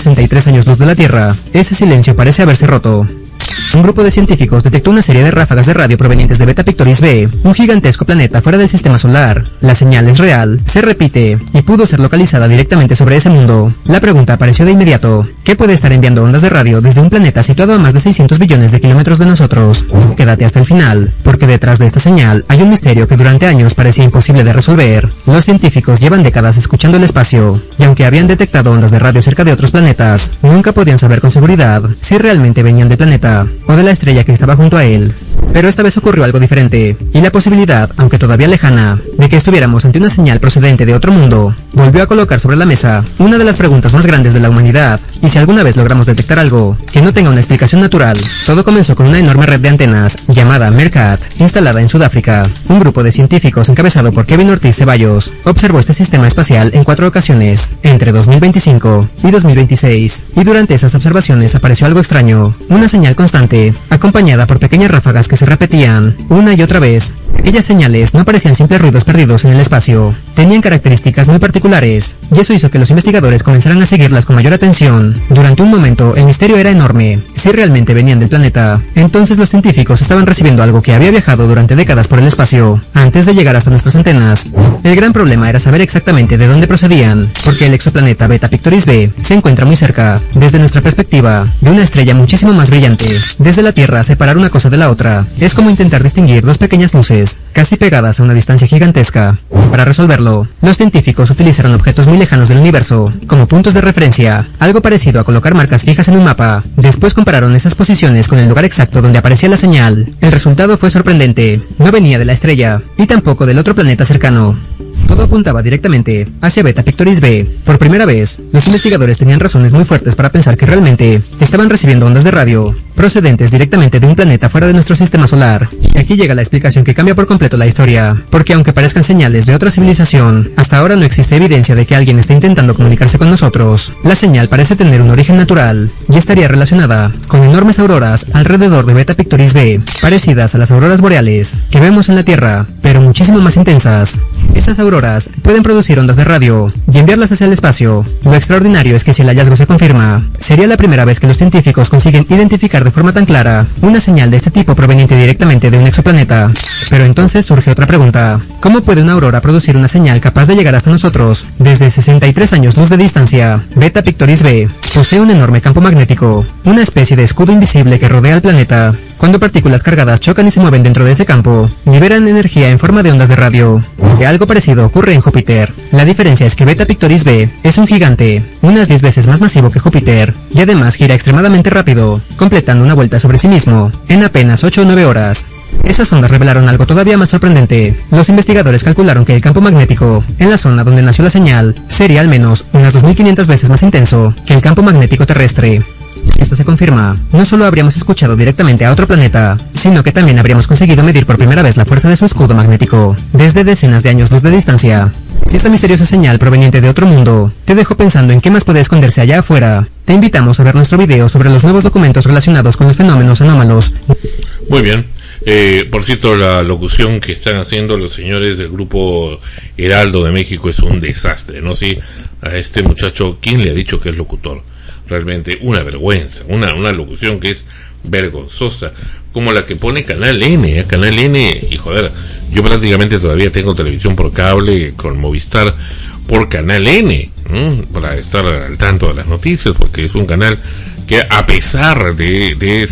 63 años luz de la Tierra, ese silencio parece haberse roto. Un grupo de científicos detectó una serie de ráfagas de radio provenientes de Beta Pictoris b, un gigantesco planeta fuera del sistema solar. La señal es real, se repite, y pudo ser localizada directamente sobre ese mundo. La pregunta apareció de inmediato: ¿qué puede estar enviando ondas de radio desde un planeta situado a más de 600 billones de kilómetros de nosotros? Quédate hasta el final, porque detrás de esta señal hay un misterio que durante años parecía imposible de resolver. Los científicos llevan décadas escuchando el espacio, y aunque habían detectado ondas de radio cerca de otros planetas, nunca podían saber con seguridad si realmente venían del planeta o de la estrella que estaba junto a él. Pero esta vez ocurrió algo diferente, y la posibilidad, aunque todavía lejana, de que estuviéramos ante una señal procedente de otro mundo, volvió a colocar sobre la mesa una de las preguntas más grandes de la humanidad. Y si alguna vez logramos detectar algo que no tenga una explicación natural, todo comenzó con una enorme red de antenas llamada Meerkat, instalada en Sudáfrica. Un grupo de científicos encabezado por Kevin Ortiz Ceballos observó este sistema espacial en 4 ocasiones, entre 2025 y 2026, y durante esas observaciones apareció algo extraño, una señal constante, acompañada por pequeñas ráfagas que se repetían una y otra vez. Aquellas señales no parecían simples ruidos perdidos en el espacio, tenían características muy particulares, y eso hizo que los investigadores comenzaran a seguirlas con mayor atención. Durante un momento el misterio era enorme. Si realmente venían del planeta, entonces los científicos estaban recibiendo algo que había viajado durante décadas por el espacio, antes de llegar hasta nuestras antenas. El gran problema era saber exactamente de dónde procedían, porque el exoplaneta Beta Pictoris b se encuentra muy cerca, desde nuestra perspectiva, de una estrella muchísimo más brillante. Desde la Tierra, separar una cosa de la otra es como intentar distinguir dos pequeñas luces, casi pegadas a una distancia gigantesca. Para resolverlo, los científicos utilizaron objetos muy lejanos del universo como puntos de referencia, algo parecido a colocar marcas fijas en un mapa. Después compararon esas posiciones con el lugar exacto donde aparecía la señal. El resultado fue sorprendente. No venía de la estrella, y tampoco del otro planeta cercano. Todo apuntaba directamente hacia Beta Pictoris b. Por primera vez, los investigadores tenían razones muy fuertes para pensar que realmente estaban recibiendo ondas de radio procedentes directamente de un planeta fuera de nuestro sistema solar. Y aquí llega la explicación que cambia por completo la historia, porque aunque parezcan señales de otra civilización, hasta ahora no existe evidencia de que alguien esté intentando comunicarse con nosotros. La señal parece tener un origen natural, y estaría relacionada con enormes auroras alrededor de Beta Pictoris b, parecidas a las auroras boreales que vemos en la Tierra, pero muchísimo más intensas. Esas auroras pueden producir ondas de radio y enviarlas hacia el espacio. Lo extraordinario es que si el hallazgo se confirma, sería la primera vez que los científicos consiguen identificar de forma tan clara una señal de este tipo proveniente directamente de un exoplaneta. Pero entonces surge otra pregunta: ¿cómo puede una aurora producir una señal capaz de llegar hasta nosotros desde 63 años luz de distancia? Beta Pictoris b posee un enorme campo magnético, una especie de escudo invisible que rodea al planeta. Cuando partículas cargadas chocan y se mueven dentro de ese campo, liberan energía en forma de ondas de radio. Y algo parecido ocurre en Júpiter. La diferencia es que Beta Pictoris b es un gigante, unas 10 veces más masivo que Júpiter, y además gira extremadamente rápido, completando una vuelta sobre sí mismo en apenas 8 o 9 horas. Estas ondas revelaron algo todavía más sorprendente. Los investigadores calcularon que el campo magnético en la zona donde nació la señal sería al menos unas 2500 veces más intenso que el campo magnético terrestre. Si esto se confirma, no solo habríamos escuchado directamente a otro planeta, sino que también habríamos conseguido medir por primera vez la fuerza de su escudo magnético, desde decenas de años luz de distancia. Si esta misteriosa señal proveniente de otro mundo te dejó pensando en qué más puede esconderse allá afuera, te invitamos a ver nuestro video sobre los nuevos documentos relacionados con los fenómenos anómalos. Muy bien. Por cierto, la locución que están haciendo los señores del grupo Heraldo de México es un desastre, ¿no? Sí, a este muchacho, ¿quién le ha dicho que es locutor? Realmente una vergüenza, una locución que es vergonzosa, como la que pone Canal N, Canal N, y joder, yo prácticamente todavía tengo televisión por cable con Movistar por Canal N, para estar al tanto de las noticias, porque es un canal que, a pesar de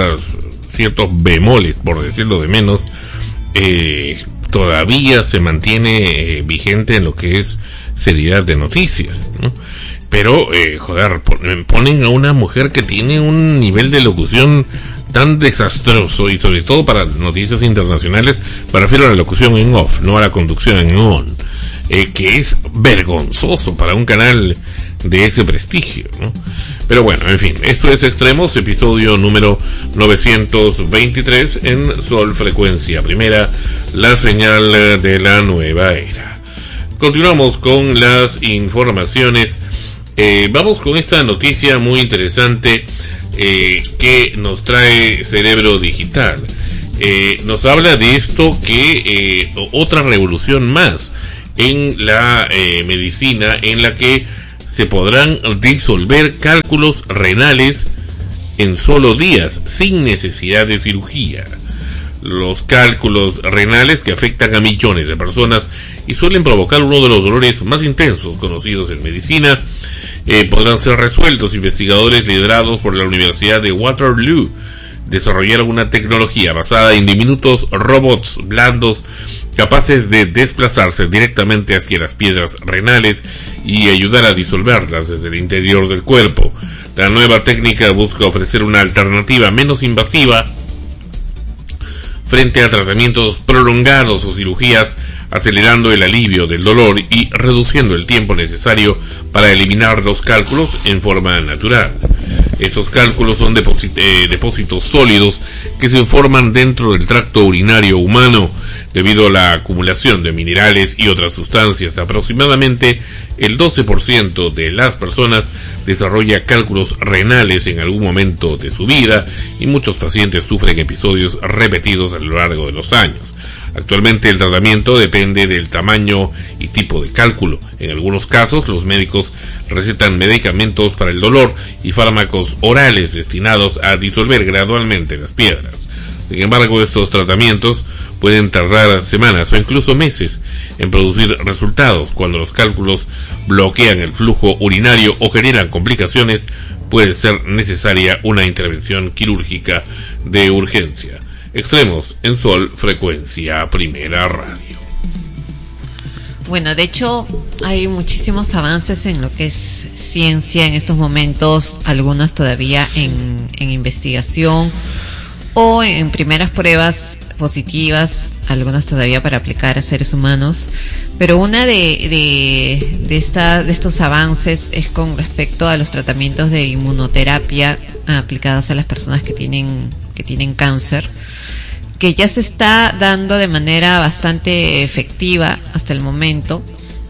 ciertos bemoles, por decirlo de menos, todavía se mantiene vigente en lo que es seriedad de noticias, ¿no? Pero, joder, ponen a una mujer que tiene un nivel de locución tan desastroso, y sobre todo para noticias internacionales, me refiero a la locución en off, no a la conducción en on, que es vergonzoso para un canal de ese prestigio, ¿no? Pero bueno, en fin, esto es Extremos, episodio número 923 en Sol Frecuencia Primera, la señal de la nueva era. Continuamos con las informaciones. Vamos con esta noticia muy interesante que nos trae Cerebro Digital. Nos habla de esto que otra revolución más en la medicina, en la que se podrán disolver cálculos renales en solo días, sin necesidad de cirugía. Los cálculos renales, que afectan a millones de personas y suelen provocar uno de los dolores más intensos conocidos en medicina, podrán ser resueltos. Investigadores liderados por la Universidad de Waterloo desarrollaron una tecnología basada en diminutos robots blandos capaces de desplazarse directamente hacia las piedras renales y ayudar a disolverlas desde el interior del cuerpo. La nueva técnica busca ofrecer una alternativa menos invasiva frente a tratamientos prolongados o cirugías, acelerando el alivio del dolor y reduciendo el tiempo necesario para eliminar los cálculos en forma natural. Estos cálculos son depósitos sólidos que se forman dentro del tracto urinario humano debido a la acumulación de minerales y otras sustancias. Aproximadamente el 12% de las personas desarrolla cálculos renales en algún momento de su vida y muchos pacientes sufren episodios repetidos a lo largo de los años. Actualmente el tratamiento depende del tamaño y tipo de cálculo. En algunos casos los médicos recetan medicamentos para el dolor y fármacos orales destinados a disolver gradualmente las piedras. Sin embargo, estos tratamientos pueden tardar semanas o incluso meses en producir resultados. Cuando los cálculos bloquean el flujo urinario o generan complicaciones, puede ser necesaria una intervención quirúrgica de urgencia. Extremos en Sol, Frecuencia Primera Radio. Bueno, de hecho hay muchísimos avances en lo que es ciencia en estos momentos, algunas todavía en investigación o en primeras pruebas positivas, algunas todavía para aplicar a seres humanos, pero una de estos avances es con respecto a los tratamientos de inmunoterapia aplicadas a las personas que tienen cáncer, que ya se está dando de manera bastante efectiva hasta el momento.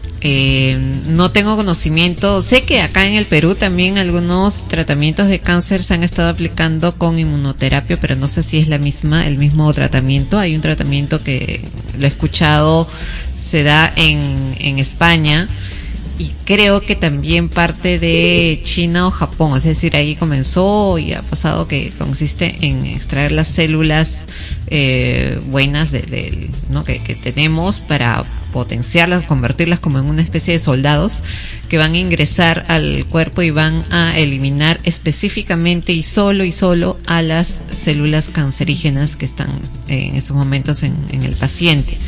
No tengo conocimiento, sé que acá en el Perú también algunos tratamientos de cáncer se han estado aplicando con inmunoterapia, pero no sé si es el mismo tratamiento. Hay un tratamiento que lo he escuchado, se da en España y creo que también parte de China o Japón, es decir, ahí comenzó y ha pasado, que consiste en extraer las células buenas ¿no? que tenemos para potenciarlas, convertirlas como en una especie de soldados que van a ingresar al cuerpo y van a eliminar específicamente y solo a las células cancerígenas que están en estos momentos en el paciente,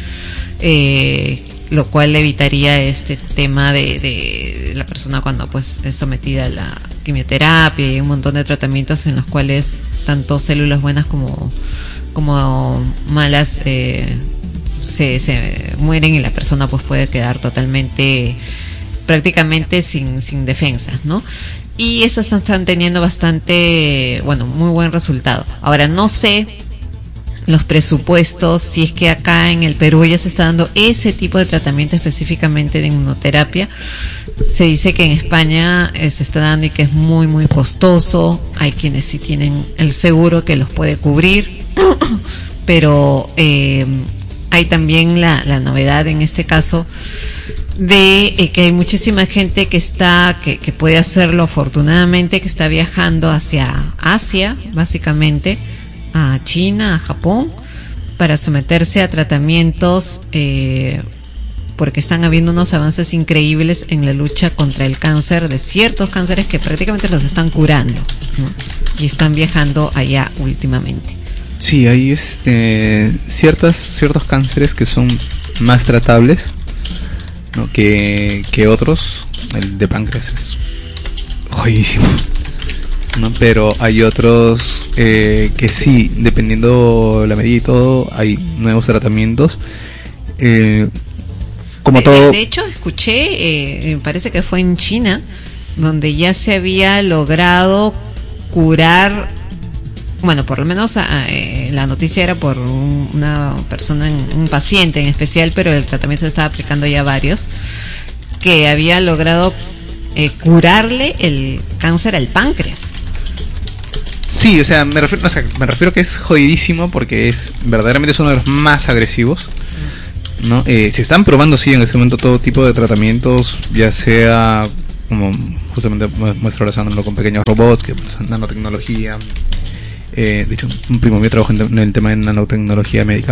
lo cual evitaría este tema de la persona cuando pues es sometida a la quimioterapia y un montón de tratamientos en los cuales tanto células buenas como malas se mueren y la persona pues puede quedar prácticamente sin defensas, ¿no? Y esas están teniendo muy buen resultado. Ahora no sé los presupuestos, si es que acá en el Perú ya se está dando ese tipo de tratamiento específicamente de inmunoterapia. Se dice que en España se está dando y que es muy muy costoso. Hay quienes sí tienen el seguro que los puede cubrir, pero hay también la novedad en este caso de que hay muchísima gente que puede hacerlo afortunadamente, que está viajando hacia Asia, básicamente a China, a Japón, para someterse a tratamientos porque están habiendo unos avances increíbles en la lucha contra el cáncer, de ciertos cánceres que prácticamente los están curando, ¿no? Y están viajando allá últimamente. Sí, hay ciertos cánceres que son más tratables, ¿no? que otros. El de páncreas es jodidísimo, ¿no? Pero hay otros que sí, dependiendo la medida y todo, hay nuevos tratamientos. Como todo. De hecho, escuché, me parece que fue en China, donde ya se había logrado curar. Bueno, por lo menos la noticia era por una persona, un paciente en especial, pero el tratamiento se estaba aplicando ya a varios, que había logrado curarle el cáncer al páncreas. Sí, me refiero que es jodidísimo porque verdaderamente es uno de los más agresivos, ¿no? Se están probando, sí, en este momento todo tipo de tratamientos, ya sea como justamente muestra relacionándolo con pequeños robots, que pues, nanotecnología. De hecho, un primo mío trabaja en el tema de nanotecnología médica.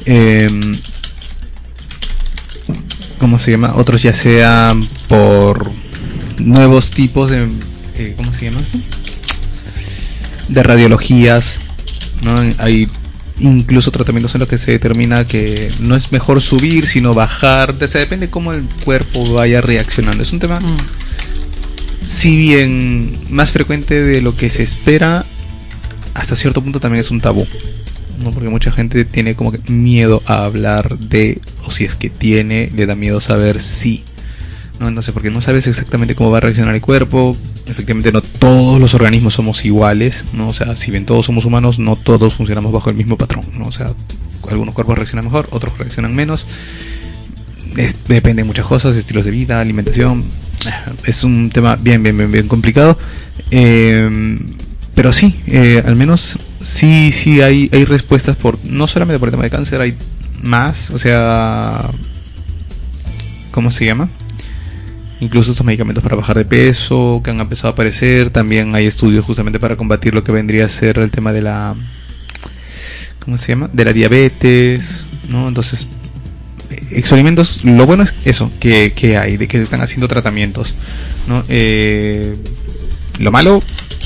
¿Cómo se llama? Otros ya sean por nuevos tipos de ¿cómo se llama eso? De radiologías, ¿no? Hay incluso tratamientos en los que se determina que no es mejor subir sino bajar, o sea, depende cómo el cuerpo vaya reaccionando. Es un tema si bien más frecuente de lo que se espera, hasta cierto punto también es un tabú, ¿no? Porque mucha gente tiene como que miedo a hablar de, o si es que tiene, le da miedo saber si, ¿no? Entonces, porque no sabes exactamente cómo va a reaccionar el cuerpo. Efectivamente, no todos los organismos somos iguales, ¿no? O sea, si bien todos somos humanos, no todos funcionamos bajo el mismo patrón, ¿no? O sea, algunos cuerpos reaccionan mejor, otros reaccionan menos. Depende de muchas cosas, estilos de vida, alimentación. Es un tema bien complicado. Pero sí, al menos sí hay respuestas por, no solamente por el tema de cáncer, hay más, o sea, ¿cómo se llama? Incluso estos medicamentos para bajar de peso que han empezado a aparecer. También hay estudios justamente para combatir lo que vendría a ser el tema de la, ¿cómo se llama? De la diabetes, ¿no? Entonces, experimentos, lo bueno es eso, que hay, de que se están haciendo tratamientos, ¿no? Lo malo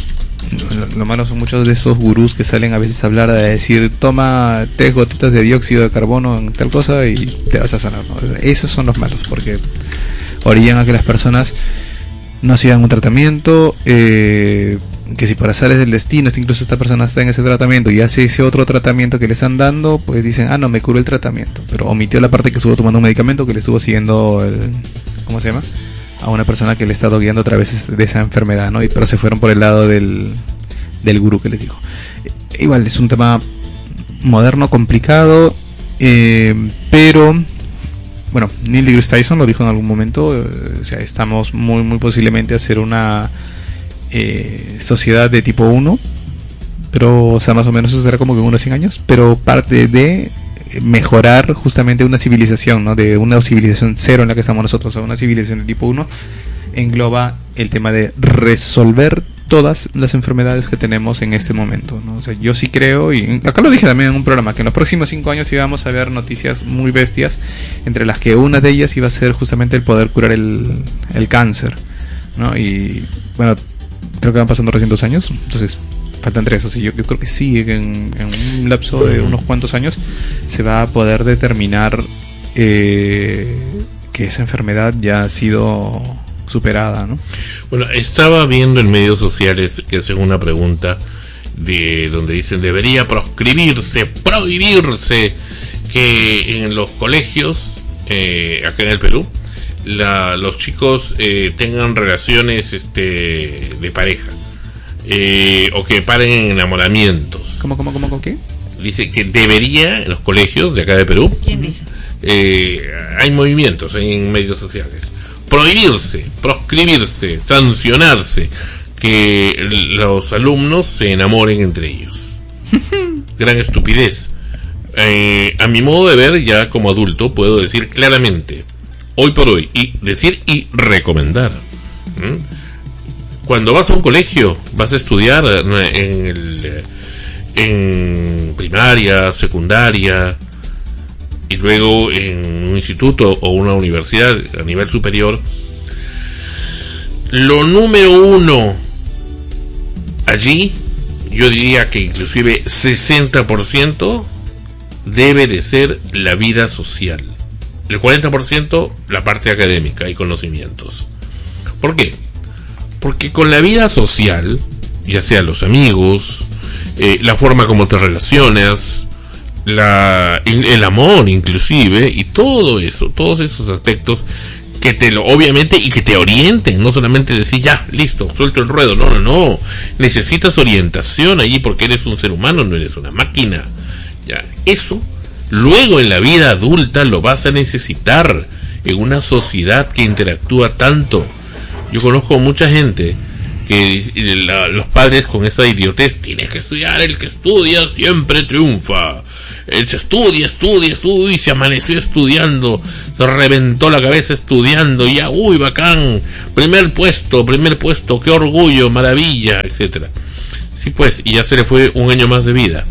son muchos de esos gurús que salen a veces a hablar, a decir, toma 3 gotitas de dióxido de carbono en tal cosa y te vas a sanar, ¿no? Esos son los malos, porque orillan a que las personas no sigan un tratamiento, que si por azares del destino, incluso esta persona está en ese tratamiento y hace ese otro tratamiento que le están dando, pues dicen, no, me curó el tratamiento, pero omitió la parte que estuvo tomando un medicamento que le estuvo siguiendo ¿cómo se llama? A una persona que le ha estado guiando a través de esa enfermedad, ¿no? Pero se fueron por el lado del gurú que les dijo. Igual es un tema moderno, complicado, pero bueno, Neil deGrasse Tyson lo dijo en algún momento, o sea, estamos muy posiblemente a hacer una sociedad de tipo 1, pero, o sea, más o menos eso será como que en unos 100 años, pero parte de mejorar justamente una civilización, ¿no? De una civilización 0 en la que estamos nosotros a una civilización de tipo 1, engloba el tema de resolver todas las enfermedades que tenemos en este momento, ¿no? O sea, yo sí creo, y acá lo dije también en un programa, que en los próximos 5 años íbamos a ver noticias muy bestias, entre las que una de ellas iba a ser justamente el poder curar el cáncer, ¿no? Y bueno, creo que van pasando recién 2 años, entonces faltan 3, así yo creo que sí, en un lapso de unos cuantos años se va a poder determinar que esa enfermedad ya ha sido superada, ¿no? Bueno, estaba viendo en medios sociales que hacen una pregunta donde dicen debería prohibirse que en los colegios acá en el Perú los chicos tengan relaciones de pareja, o que paren en enamoramientos. ¿Cómo qué? Dice que debería en los colegios de acá de Perú. ¿Quién dice? Hay movimientos en medios sociales. Proscribirse, sancionarse que los alumnos se enamoren entre ellos. Gran estupidez. A mi modo de ver, ya como adulto, puedo decir claramente, hoy por hoy, y decir y recomendar. Cuando vas a un colegio, vas a estudiar en primaria, secundaria, y luego en un instituto o una universidad a nivel superior, lo número 1 allí, yo diría que inclusive 60% debe de ser la vida social. El 40% la parte académica y conocimientos. ¿Por qué? Porque con la vida social, ya sea los amigos, la forma como te relacionas, el amor inclusive, y todo eso, todos esos aspectos que obviamente, y que te orienten, no solamente decir ya, listo, suelto el ruedo, no, necesitas orientación allí porque eres un ser humano, no eres una máquina, ya, eso, luego en la vida adulta lo vas a necesitar en una sociedad que interactúa tanto. Yo conozco mucha gente que los padres con esa idiotez, tienes que estudiar, el que estudia siempre triunfa. Él se estudia, y se amaneció estudiando, se reventó la cabeza estudiando, y ya, uy, bacán, primer puesto, qué orgullo, maravilla, etcétera. Sí, pues, y ya se le fue un año más de vida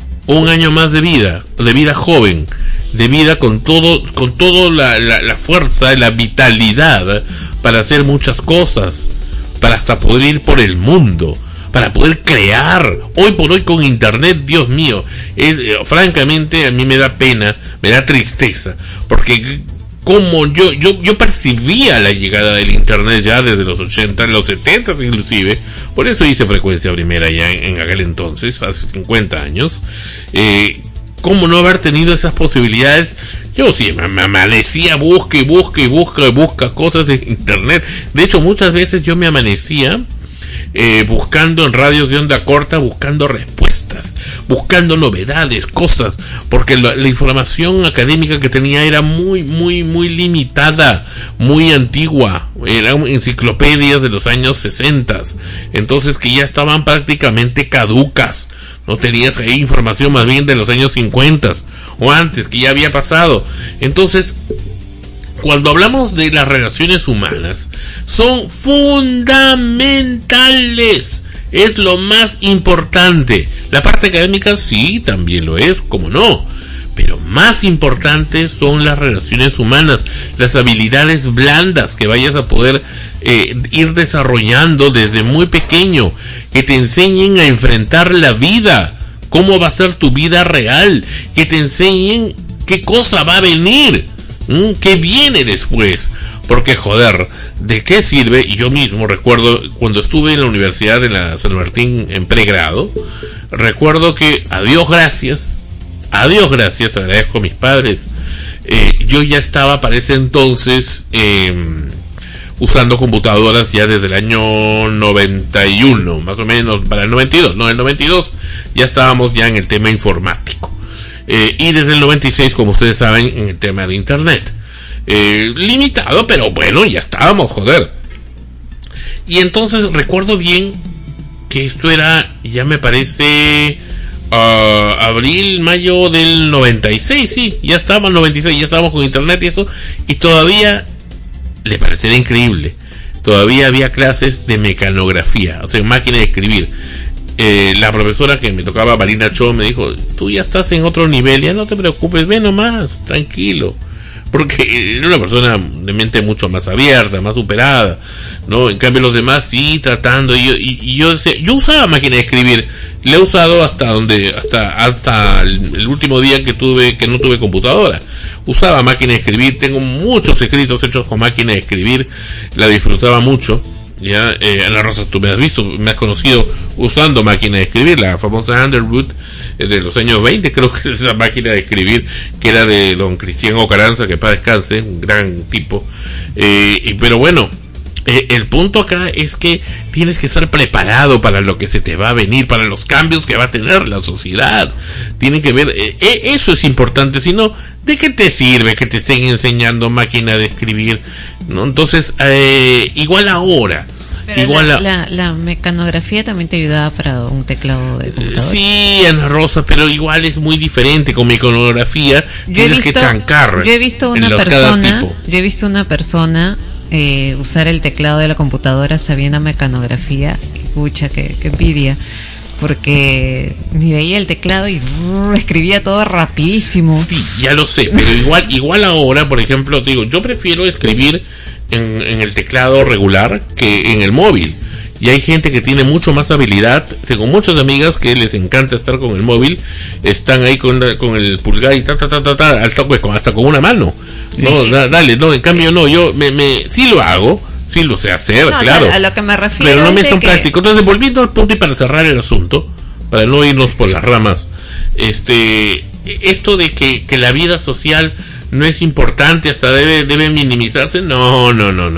joven, de vida con todo la fuerza y la vitalidad para hacer muchas cosas, para hasta poder ir por el mundo, para poder crear. Hoy por hoy con internet, Dios mío, francamente a mí me da pena, me da tristeza, porque como yo percibía la llegada del internet ya desde los 80, los 70 inclusive, por eso hice Frecuencia Primera ya en aquel entonces, hace 50 años, cómo no haber tenido esas posibilidades. Yo sí me amanecía, busca cosas en internet. De hecho, muchas veces yo me amanecía buscando en radios de onda corta, buscando respuestas, buscando novedades, cosas, porque la información académica que tenía era muy limitada, muy antigua, eran enciclopedias de los años 60, entonces que ya estaban prácticamente caducas. No tenías ahí información más bien de los años 50 o antes, que ya había pasado. Entonces, cuando hablamos de las relaciones humanas, son fundamentales. Es lo más importante. La parte académica sí, también lo es, como no. Pero más importantes son las relaciones humanas, las habilidades blandas que vayas a poder ir desarrollando desde muy pequeño, que te enseñen a enfrentar la vida, cómo va a ser tu vida real, que te enseñen qué cosa va a venir, qué viene después. Porque joder, ¿de qué sirve? Y yo mismo recuerdo cuando estuve en la Universidad de la San Martín en pregrado, recuerdo que a Dios gracias, agradezco a mis padres, yo ya estaba para ese entonces usando computadoras ya desde el año 91, más o menos, para el 92, no, el 92 ya estábamos ya en el tema informático, y desde el 96, como ustedes saben, en el tema de internet, limitado, pero bueno, ya estábamos, joder. Y entonces recuerdo bien que esto era, ya me parece, abril, mayo del 96, sí, ya estábamos 96, ya estábamos con internet y eso, y todavía le parecerá increíble, todavía había clases de mecanografía, o sea, máquina de escribir. La profesora que me tocaba, Marina Cho, me dijo, tú ya estás en otro nivel, ya no te preocupes, ve nomás, tranquilo. Porque era una persona de mente mucho más abierta, más superada, ¿no? En cambio los demás sí, tratando, y yo decía, yo usaba máquina de escribir, le he usado hasta el último día que no tuve computadora, usaba máquina de escribir, tengo muchos escritos hechos con máquina de escribir, la disfrutaba mucho. Ya, Ana Rosa, tú me has visto, me has conocido usando máquina de escribir, la famosa Underwood de los años 20, creo que es esa máquina de escribir que era de don Cristian Ocaranza, que para descanse, un gran tipo, pero bueno, el punto acá es que tienes que estar preparado para lo que se te va a venir, para los cambios que va a tener la sociedad. Tienen que ver, eso es importante, si no, ¿de qué te sirve que te estén enseñando máquina de escribir? ¿No? Entonces, igual ahora. Pero igual la mecanografía también te ayudaba para un teclado de computador. Sí, Ana Rosa, pero igual es muy diferente. Con mecanografía tienes que chancar. Yo he visto una persona usar el teclado de la computadora sabiendo mecanografía. Que envidia. Porque ni veía el teclado y escribía todo rapidísimo. Sí, ya lo sé, pero igual ahora, por ejemplo, digo, yo prefiero escribir en el teclado regular que en el móvil. Y hay gente que tiene mucho más habilidad. Tengo muchas amigas que les encanta estar con el móvil, están ahí con el pulgar y hasta con una mano. Sí. No, dale, no, en cambio no, yo sí lo hago. Sí lo sé hacer, no, claro. O sea, a lo que me refiero, pero no me son práctico. Entonces, volviendo al punto y para cerrar el asunto, para no irnos por las ramas, esto de que la vida social no es importante, hasta debe minimizarse, no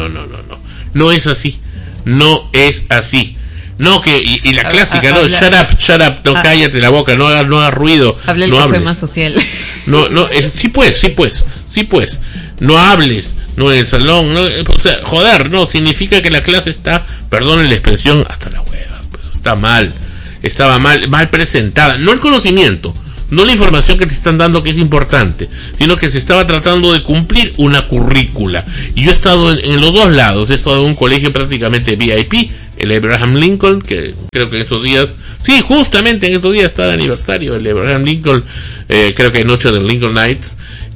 es así. No es así. No, y la clásica, no, shut up, no, cállate la boca, no hagas ruido. Habla el no café más social. Sí pues. No hables, no en el salón, no, o sea, joder, no, significa que la clase está, perdonen la expresión, hasta la hueva, pues está mal, estaba mal presentada, no el conocimiento, no la información que te están dando, que es importante, sino que se estaba tratando de cumplir una currícula. Y yo he estado en los dos lados. He estado en un colegio prácticamente VIP, el Abraham Lincoln, que creo que en esos días, sí, justamente en estos días está de aniversario el Abraham Lincoln, creo que en noche del Lincoln Nights,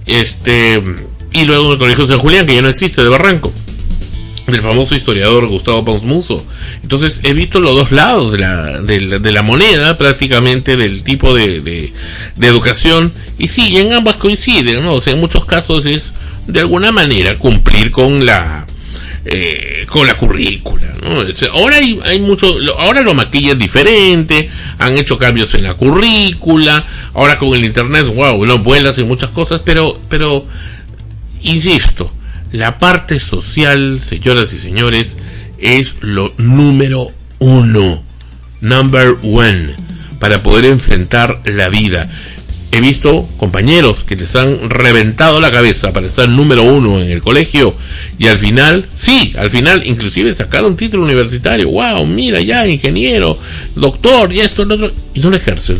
y luego en el colegio San Julián, que ya no existe, de Barranco, del famoso historiador Gustavo Pons Muso. Entonces he visto los dos lados de la moneda, prácticamente, del tipo de educación, y sí, en ambas coinciden, ¿no? O sea, en muchos casos es de alguna manera cumplir con la currícula, ¿no? O sea, ahora hay mucho, ahora lo maquillan diferente, han hecho cambios en la currícula, ahora con el internet, wow, no vuelas en muchas cosas, pero insisto, la parte social, señoras y señores, es lo número uno, number one, para poder enfrentar la vida. He visto compañeros que les han reventado la cabeza para estar número uno en el colegio y al final inclusive sacaron título universitario. Wow, mira ya, ingeniero, doctor, y esto, lo otro, y no lo ejercen.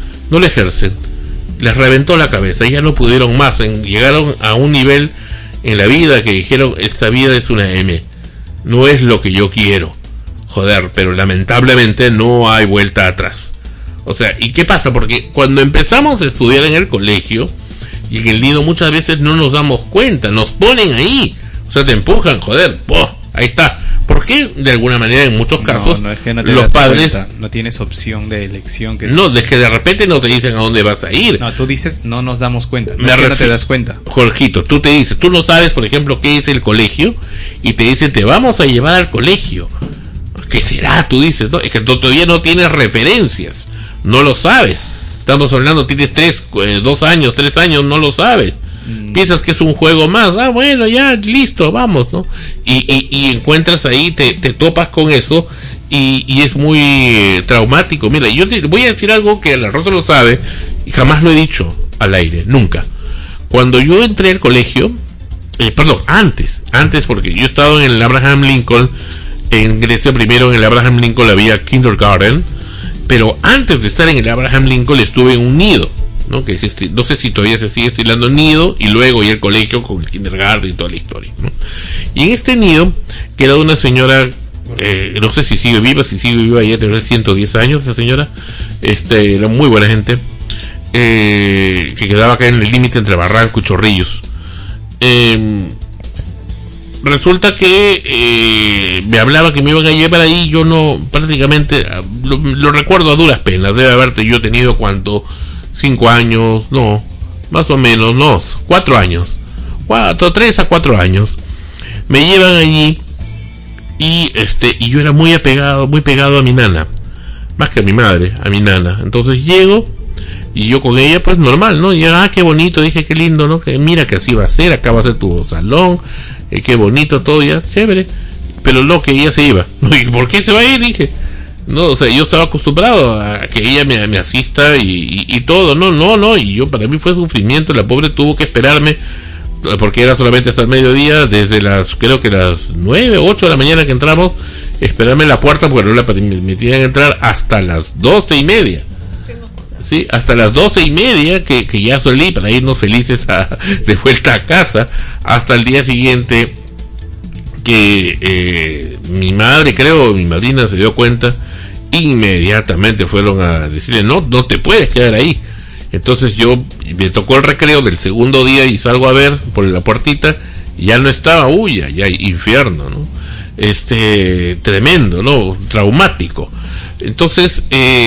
Les reventó la cabeza y ya no pudieron más, llegaron a un nivel en la vida que dijeron, esta vida es una M, no es lo que yo quiero. Joder, pero lamentablemente no hay vuelta atrás. O sea, ¿y qué pasa? Porque cuando empezamos a estudiar en el colegio y en el nido muchas veces no nos damos cuenta, nos ponen ahí, o sea, te empujan, joder, ahí está. ¿Por qué? De alguna manera, en muchos casos, no es que no te los padres... cuenta. No tienes opción de elección. No, es que de repente no te dicen a dónde vas a ir. No, tú dices, no nos damos cuenta. No te das cuenta. Jorgito, tú no sabes, por ejemplo, qué es el colegio, y te dicen, te vamos a llevar al colegio. ¿Qué será? Tú dices, ¿no? Es que todavía no tienes referencias, no lo sabes. Estamos hablando, tienes 2 años, 3 años, no lo sabes. Piensas que es un juego más, bueno, ya, listo, vamos, ¿no? Y encuentras ahí, te topas con eso, y es muy traumático. Mira, yo te voy a decir algo que la Rosa lo sabe, y jamás lo he dicho al aire, nunca. Cuando yo entré al colegio, antes, porque yo he estado en el Abraham Lincoln, en Grecia. Primero en el Abraham Lincoln había kindergarten, pero antes de estar en el Abraham Lincoln estuve en un nido, ¿no? Que no sé si todavía se sigue estilando nido, y luego ya el colegio con el kindergarten y toda la historia, ¿no? Y en este nido, que era de una señora, no sé si sigue viva, ya tenía 110 años esa señora, era muy buena gente, que quedaba acá en el límite entre Barranco y Chorrillos. Resulta que me hablaba que me iban a llevar ahí. Yo no, prácticamente lo recuerdo a duras penas. Debe haberte yo tenido 5 años, no, más o menos, no, 4 años, 3 a 4 años. Me llevan allí, y yo era muy pegado a mi nana, más que a mi madre, a mi nana. Entonces llego, y yo con ella, pues normal, ¿no? Y qué bonito, dije, qué lindo, ¿no? Que mira que así va a ser, acá va a ser tu salón, qué bonito todo, ya, chévere. Pero no, que ella se iba. ¿Y por qué se va a ir? Dije, no, o sea, yo estaba acostumbrado a que ella me asista y todo, no, y para mí fue sufrimiento. La pobre tuvo que esperarme, porque era solamente hasta el mediodía, desde creo que las 9 o 8 de la mañana que entramos, esperarme en la puerta, porque no la permitían entrar hasta las 12:30. Sí, hasta las 12:30, que ya salí para irnos felices de vuelta a casa, hasta el día siguiente, que mi madrina se dio cuenta, inmediatamente fueron a decirle, no te puedes quedar ahí. Entonces yo me tocó el recreo del segundo día y salgo a ver por la puertita, y ya no estaba, ya infierno, ¿no? Tremendo, ¿no? Traumático. Entonces,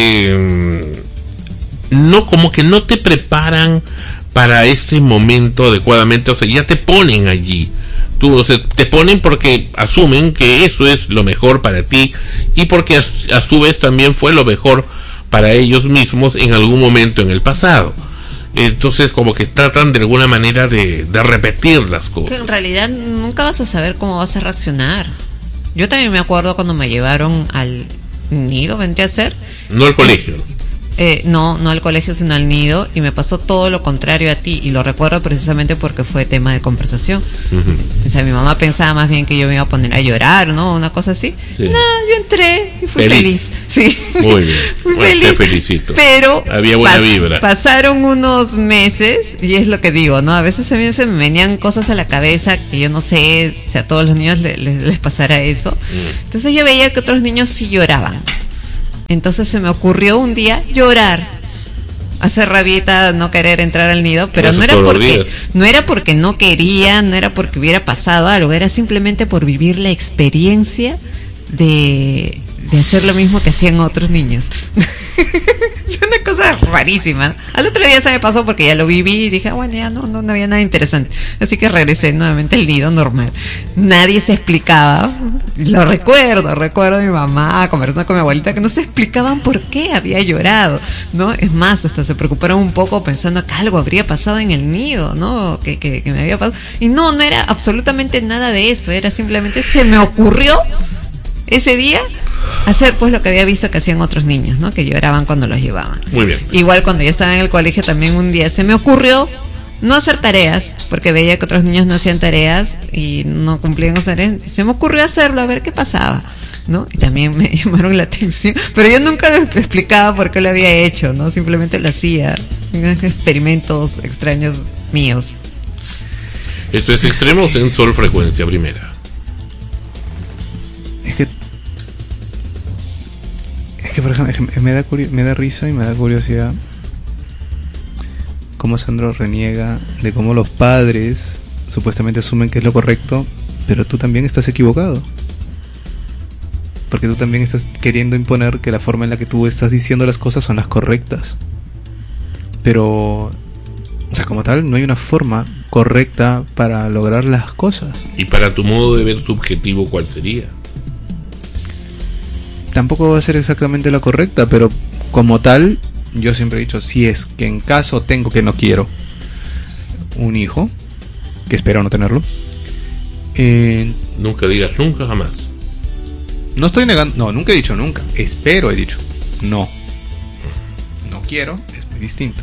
no, como que no te preparan para ese momento adecuadamente, o sea, ya te ponen allí. O sea, te ponen porque asumen que eso es lo mejor para ti, y porque a su vez también fue lo mejor para ellos mismos en algún momento en el pasado. Entonces como que tratan de alguna manera de repetir las cosas. Que en realidad nunca vas a saber cómo vas a reaccionar. Yo también me acuerdo cuando me llevaron al nido, vendría a ser. No al colegio. no al colegio, sino al nido, y me pasó todo lo contrario a ti, y lo recuerdo precisamente porque fue tema de conversación. O sea, mi mamá pensaba más bien que yo me iba a poner a llorar, ¿no? Una cosa así. Sí. No, yo entré y fui feliz. Sí. Muy bien. Fui Bueno, feliz. te felicito. Pero había buena vibra. Pasaron unos meses, y es lo que digo, ¿no? A veces a mí se me venían cosas a la cabeza que yo no sé si a todos los niños les pasará eso. Entonces yo veía que otros niños sí lloraban. Entonces se me ocurrió un día llorar, hacer rabieta, no querer entrar al nido, pero no era porque no quería, no era porque hubiera pasado algo, era simplemente por vivir la experiencia de hacer lo mismo que hacían otros niños. Es una cosa rarísima. Al otro día se me pasó porque ya lo viví y dije, bueno, ya no había nada interesante. Así que regresé nuevamente al nido normal. Nadie se explicaba. Lo recuerdo a mi mamá conversando con mi abuelita que no se explicaban por qué había llorado, ¿no? Es más, hasta se preocuparon un poco pensando que algo habría pasado en el nido, ¿no? Que me había pasado. Y no era absolutamente nada de eso. Era simplemente se me ocurrió ese día hacer pues lo que había visto que hacían otros niños, ¿no? Que lloraban cuando los llevaban. Muy bien. Igual cuando yo estaba en el colegio también un día se me ocurrió no hacer tareas, porque veía que otros niños no hacían tareas y no cumplían con tareas. Se me ocurrió hacerlo, a ver qué pasaba, ¿no? Y también me llamaron la atención, pero yo nunca les explicaba por qué lo había hecho, ¿no? Simplemente lo hacía, experimentos extraños míos. Esto es Extremos en Sol Frecuencia Primera. Es que por ejemplo, me da risa y me da curiosidad cómo Sandro reniega de cómo los padres supuestamente asumen que es lo correcto, pero tú también estás equivocado. Porque tú también estás queriendo imponer que la forma en la que tú estás diciendo las cosas son las correctas. Pero, o sea, como tal, no hay una forma correcta para lograr las cosas. Y para tu modo de ver subjetivo, ¿cuál sería? Tampoco va a ser exactamente la correcta, pero como tal, yo siempre he dicho, si es que en caso tengo, que no quiero, un hijo, que espero no tenerlo, nunca digas nunca, jamás. No estoy negando, no, nunca he dicho nunca, espero he dicho, no quiero, es muy distinto.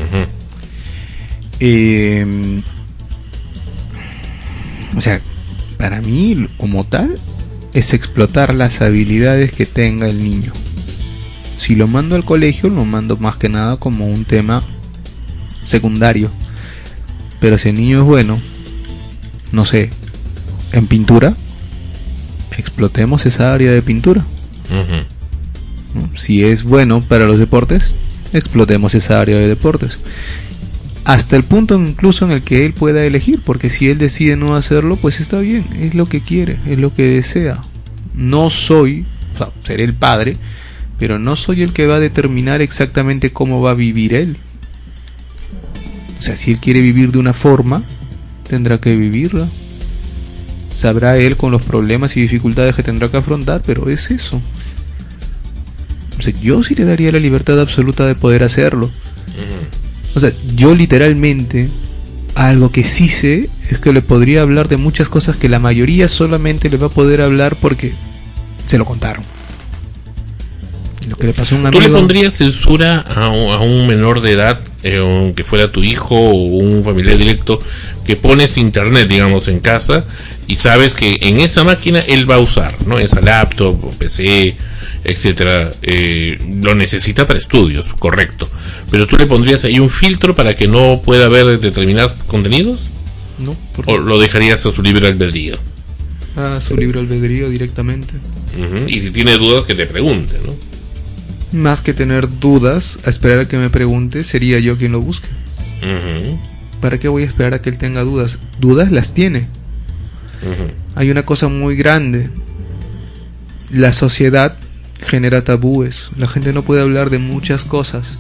O sea, para mí, como tal, es explotar las habilidades que tenga el niño. Si lo mando al colegio, lo mando más que nada como un tema secundario. Pero si el niño es bueno, no sé, en pintura, explotemos esa área de pintura. ¿No? Si es bueno para los deportes, explotemos esa área de deportes. Hasta el punto incluso en el que él pueda elegir, porque si él decide no hacerlo, pues está bien, es lo que quiere, es lo que desea. No soy, o sea, seré el padre, pero no soy el que va a determinar exactamente cómo va a vivir él. O sea, si él quiere vivir de una forma, tendrá que vivirla. Sabrá él con los problemas y dificultades que tendrá que afrontar, pero es eso. O sea, yo sí le daría la libertad absoluta de poder hacerlo. O sea, yo literalmente, algo que sí sé es que le podría hablar de muchas cosas que la mayoría solamente le va a poder hablar porque se lo contaron. Lo que le pasó a un amigo. ¿Tú le pondrías censura a un menor de edad, que fuera tu hijo o un familiar directo, que pones internet, digamos, en casa y sabes que en esa máquina él va a usar, ¿no? Esa laptop o PC, etcétera, lo necesita para estudios, correcto, pero tú le pondrías ahí un filtro para que no pueda ver determinados contenidos? No, ¿o lo dejarías a su libre albedrío? A su libre albedrío directamente. Y si tiene dudas, que te pregunte, ¿no? Más que tener dudas, a esperar a que me pregunte, sería yo quien lo busque. ¿Para qué voy a esperar a que él tenga dudas? Dudas las tiene. Hay una cosa muy grande. La sociedad genera tabúes. La gente no puede hablar de muchas cosas.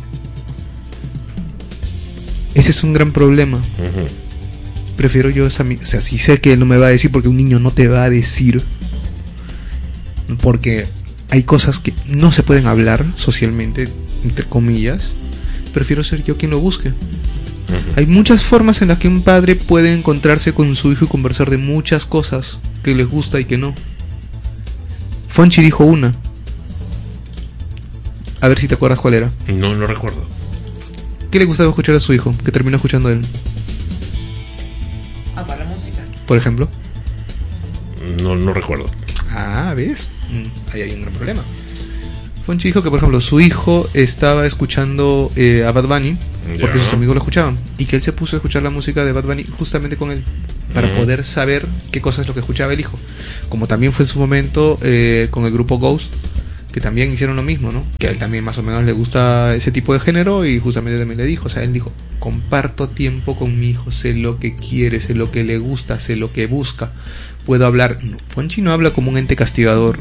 Ese es un gran problema. Prefiero yo, o sea, sí sé que él no me va a decir, porque un niño no te va a decir, porque hay cosas que no se pueden hablar socialmente, entre comillas. Prefiero ser yo quien lo busque. Hay muchas formas en las que un padre puede encontrarse con su hijo y conversar de muchas cosas que les gusta y que no. Fonchi dijo una: A ver si te acuerdas cuál era. No recuerdo. ¿Qué le gustaba escuchar a su hijo? Que terminó escuchando él. Para la música. Por ejemplo. No recuerdo. Ah, ¿ves? Ahí hay un gran problema. Fonchi dijo que, por ejemplo, su hijo estaba escuchando a Bad Bunny porque sus amigos lo escuchaban, y que él se puso a escuchar la música de Bad Bunny justamente con él, para poder saber qué cosa es lo que escuchaba el hijo. Como también fue en su momento con el grupo Ghost, que también hicieron lo mismo, ¿no? Que a él también más o menos le gusta ese tipo de género, y justamente también le dijo, o sea, él dijo, comparto tiempo con mi hijo, sé lo que quiere, sé lo que le gusta, sé lo que busca, puedo hablar. No, Fonchi no habla como un ente castigador.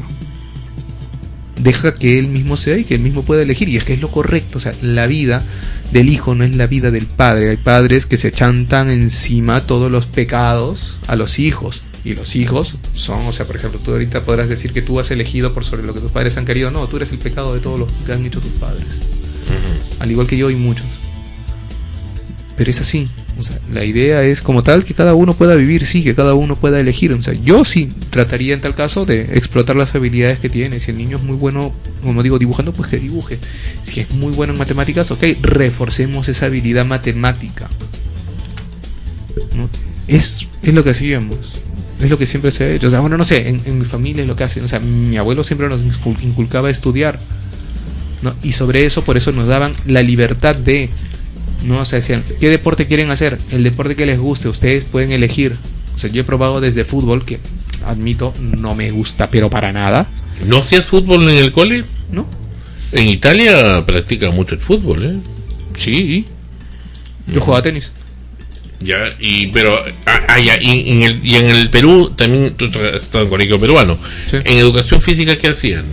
Deja que él mismo sea y que él mismo pueda elegir, y es que es lo correcto. O sea, la vida del hijo no es la vida del padre. Hay padres que se chantan encima todos los pecados a los hijos, y los hijos son, o sea, por ejemplo, tú ahorita podrás decir que tú has elegido por sobre lo que tus padres han querido. No, tú eres el pecado de todo lo que han hecho tus padres, al igual que yo y muchos. Pero es así. O sea, la idea es como tal que cada uno pueda vivir, sí, que cada uno pueda elegir. O sea, yo sí trataría en tal caso de explotar las habilidades que tiene. Si el niño es muy bueno, como digo, dibujando, pues que dibuje. Si es muy bueno en matemáticas, ok, reforcemos esa habilidad matemática, ¿no? Es lo que hacíamos, es lo que siempre se ha hecho. O sea, bueno, no sé, en mi familia es lo que hacen. O sea, mi abuelo siempre nos inculcaba estudiar, ¿no? Y sobre eso, por eso nos daban la libertad de... No, o sea, decían, ¿qué deporte quieren hacer? El deporte que les guste, ustedes pueden elegir. O sea, yo he probado desde fútbol, que admito, no me gusta, pero para nada. ¿No hacías fútbol en el cole? ¿No? En Italia practica mucho el fútbol, ¿eh? Sí. Yo jugaba tenis. Ya, pero ya, y en el Perú también, tú has estado en colegio peruano. Sí. En educación física, ¿qué hacían?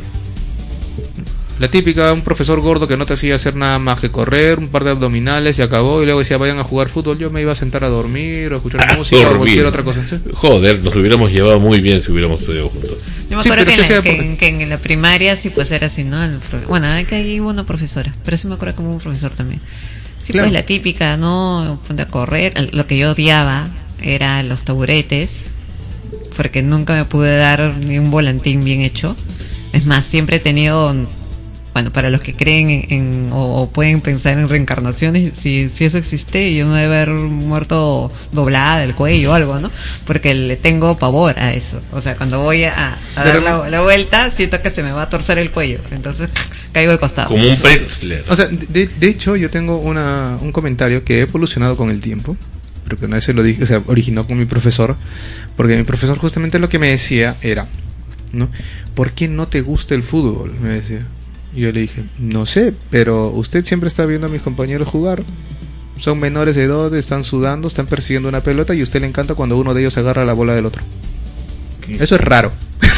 La típica, un profesor gordo que no te hacía hacer nada más que correr, un par de abdominales y acabó, y luego decía vayan a jugar fútbol. Yo me iba a sentar a dormir o a escuchar música o cualquier otra cosa. ¿Sí? Joder, nos lo hubiéramos llevado muy bien si hubiéramos estudiado juntos. Yo me acuerdo que en la primaria sí pues era así, ¿no? Bueno, que ahí hubo una profesora, pero sí me acuerdo como un profesor también. Sí, claro. Pues la típica, ¿no? Ponte a correr. Lo que yo odiaba eran los taburetes, porque nunca me pude dar ni un volantín bien hecho. Es más, siempre he tenido... Bueno, para los que creen o pueden pensar en reencarnaciones, si eso existe, yo no debo haber muerto doblada del cuello o algo, ¿no? Porque le tengo pavor a eso. O sea, cuando voy a dar la vuelta, siento que se me va a torcer el cuello. Entonces, caigo de costado. Como un Pretzler. O sea, de hecho, yo tengo un comentario que he evolucionado con el tiempo. Pero que una vez se lo dije, o sea, originó con mi profesor. Porque mi profesor justamente lo que me decía era, ¿no? ¿Por qué no te gusta el fútbol? Me decía. Y yo le dije, no sé, pero usted siempre está viendo a mis compañeros jugar. Son menores de edad, están sudando, están persiguiendo una pelota, y a usted le encanta cuando uno de ellos agarra la bola del otro. ¿Qué? Eso es raro.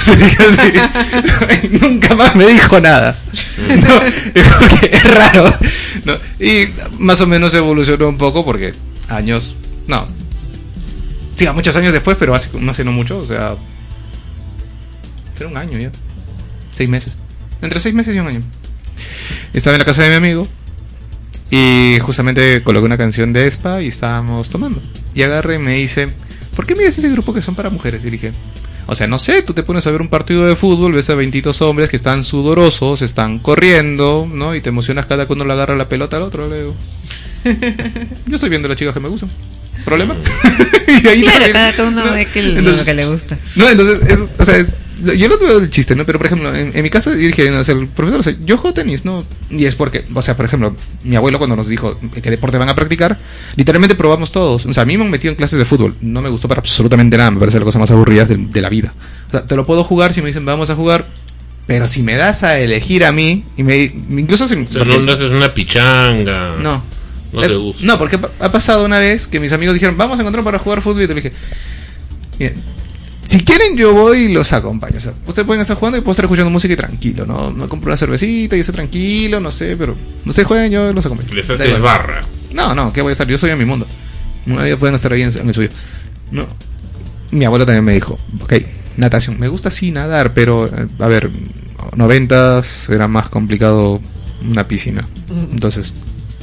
Nunca más me dijo nada. No, es raro, ¿no? Y más o menos evolucionó un poco porque años... No. Sí, muchos años después, pero hace no mucho, o sea... Será un año ya. 6 meses. Entre 6 meses y un año. Estaba en la casa de mi amigo y justamente coloqué una canción de Espa y estábamos tomando. Y agarré y me dice, ¿por qué miras ese grupo que son para mujeres? Y dije, o sea, no sé, tú te pones a ver un partido de fútbol, ves a 22 hombres que están sudorosos, están corriendo, ¿no? Y te emocionas cada que uno le agarra la pelota al otro. Le digo, yo estoy viendo a las chicas que me gustan. ¿Problema? Y ahí claro, cada uno ve lo que le gusta. No, entonces, eso, o sea, yo no veo el chiste, ¿no? Pero por ejemplo, en mi casa yo dije, no, o sea, el profesor, o sea, yo juego tenis, ¿no? Y es porque, o sea, por ejemplo, mi abuelo cuando nos dijo qué deporte van a practicar, literalmente probamos todos. O sea, a mí me han metido en clases de fútbol, no me gustó para absolutamente nada, me parece la cosa más aburrida de la vida. O sea, te lo puedo jugar si me dicen vamos a jugar, pero si me das a elegir a mí, incluso si... O sea, no haces una pichanga. No. No te gusta. No, porque ha pasado una vez que mis amigos dijeron vamos a encontrar para jugar fútbol, y te dije, miren, si quieren yo voy y los acompaño. O sea, ustedes pueden estar jugando y puedo estar escuchando música y tranquilo, ¿no? Me compro una cervecita y esté tranquilo, no sé, pero no se jueguen, yo los acompaño. Les haces barra. No, ¿qué voy a estar? Yo soy en mi mundo. Una vida pueden estar ahí en el suyo. No. Mi abuelo también me dijo, ok, natación. Me gusta sí nadar, pero a ver, 90s era más complicado una piscina. Entonces,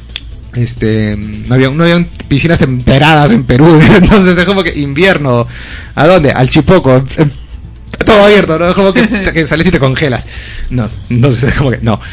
no había piscinas temperadas en Perú. Entonces es como que invierno. ¿A dónde? Al Chipoco. todo abierto, ¿no? Como que sales y te congelas. No, entonces como que no.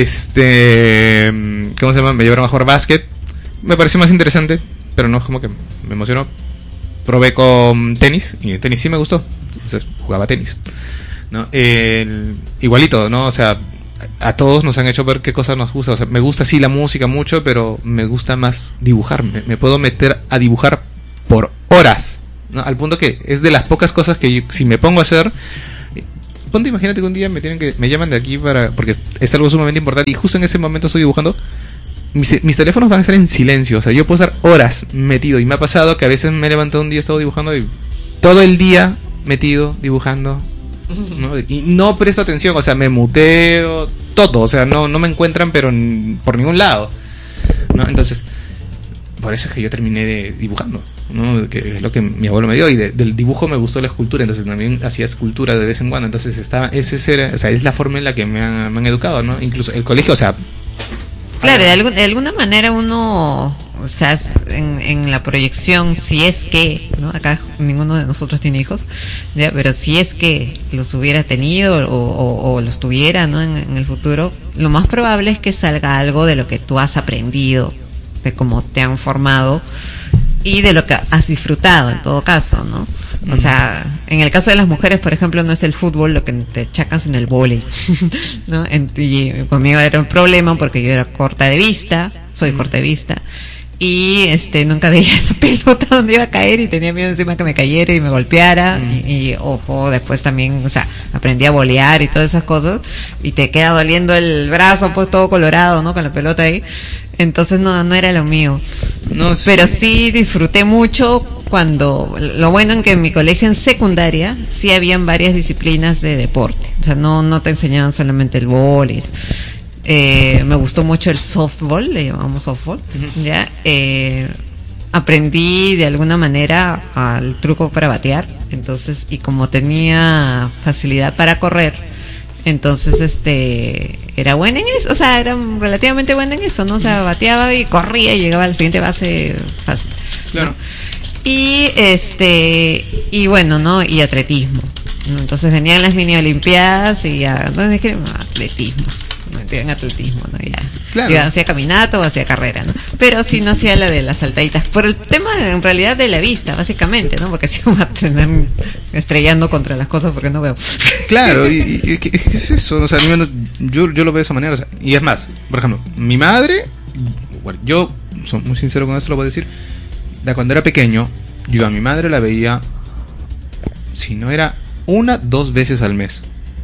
¿Cómo se llama? Me llevaron a jugar básquet. Me pareció más interesante, pero no es como que me emocionó. Probé con tenis y el tenis sí me gustó. Entonces jugaba tenis, ¿no? Igualito, ¿no? O sea, a todos nos han hecho ver qué cosas nos gusta. O sea, me gusta sí la música mucho, pero me gusta más dibujar. Me puedo meter a dibujar por horas, ¿no? Al punto que es de las pocas cosas que yo, si me pongo a hacer, ponte, imagínate que un día me llaman de aquí porque es algo sumamente importante y justo en ese momento estoy dibujando. Mis teléfonos van a estar en silencio, o sea, yo puedo estar horas metido y me ha pasado que a veces me he levantado un día, he estado dibujando y todo el día metido dibujando, ¿no? Y no presto atención, o sea, me muteo, todo, o sea, no me encuentran pero por ningún lado, ¿no? Entonces, por eso es que yo terminé dibujando, ¿no? Que es lo que mi abuelo me dio, y del dibujo me gustó la escultura, entonces también hacía escultura de vez en cuando, entonces es la forma en la que me han educado, ¿no? Incluso el colegio, o sea... Claro, de alguna manera uno, o sea, en la proyección, si es que, ¿no? Acá ninguno de nosotros tiene hijos, ¿ya? Pero si es que los hubiera tenido o los tuviera, ¿no? En el futuro, lo más probable es que salga algo de lo que tú has aprendido, de cómo te han formado y de lo que has disfrutado en todo caso, ¿no? O sea, en el caso de las mujeres, por ejemplo, no es el fútbol lo que te achacan, sino el vóley, ¿no? Y conmigo era un problema porque yo era corta de vista, soy corta de vista, y nunca veía la pelota donde iba a caer y tenía miedo encima que me cayera y me golpeara, y ojo, después también, o sea, aprendí a volear y todas esas cosas, y te queda doliendo el brazo, pues todo colorado, ¿no? Con la pelota ahí. Entonces no era lo mío. No, sí. Pero sí disfruté mucho cuando, lo bueno en que en mi colegio en secundaria sí habían varias disciplinas de deporte. O sea, no te enseñaban solamente el vóley. Me gustó mucho el softball, le llamamos softball, ¿ya? Aprendí de alguna manera el truco para batear. Entonces, y como tenía facilidad para correr, entonces era buena en eso, o sea, era relativamente buena en eso, ¿no? O sea, bateaba y corría y llegaba a la siguiente base fácil, ¿no? Claro. Y bueno, ¿no? Y atletismo, ¿no? Entonces venían las mini olimpiadas y ya, entonces dije, atletismo, en atletismo, ¿no? Ya. Claro. Yo hacía caminata o hacía carrera, ¿no? Pero sí no hacía la de las saltaditas. Por el tema, en realidad, de la vista, básicamente, ¿no? Porque si uno va a tener estrellando contra las cosas porque no veo. Claro, y ¿qué es eso? O sea, al menos yo lo veo de esa manera. O sea, y es más, por ejemplo, mi madre, bueno, yo soy muy sincero con esto, lo voy a decir, de cuando era pequeño, yo a mi madre la veía, si no era 1-2 veces al mes.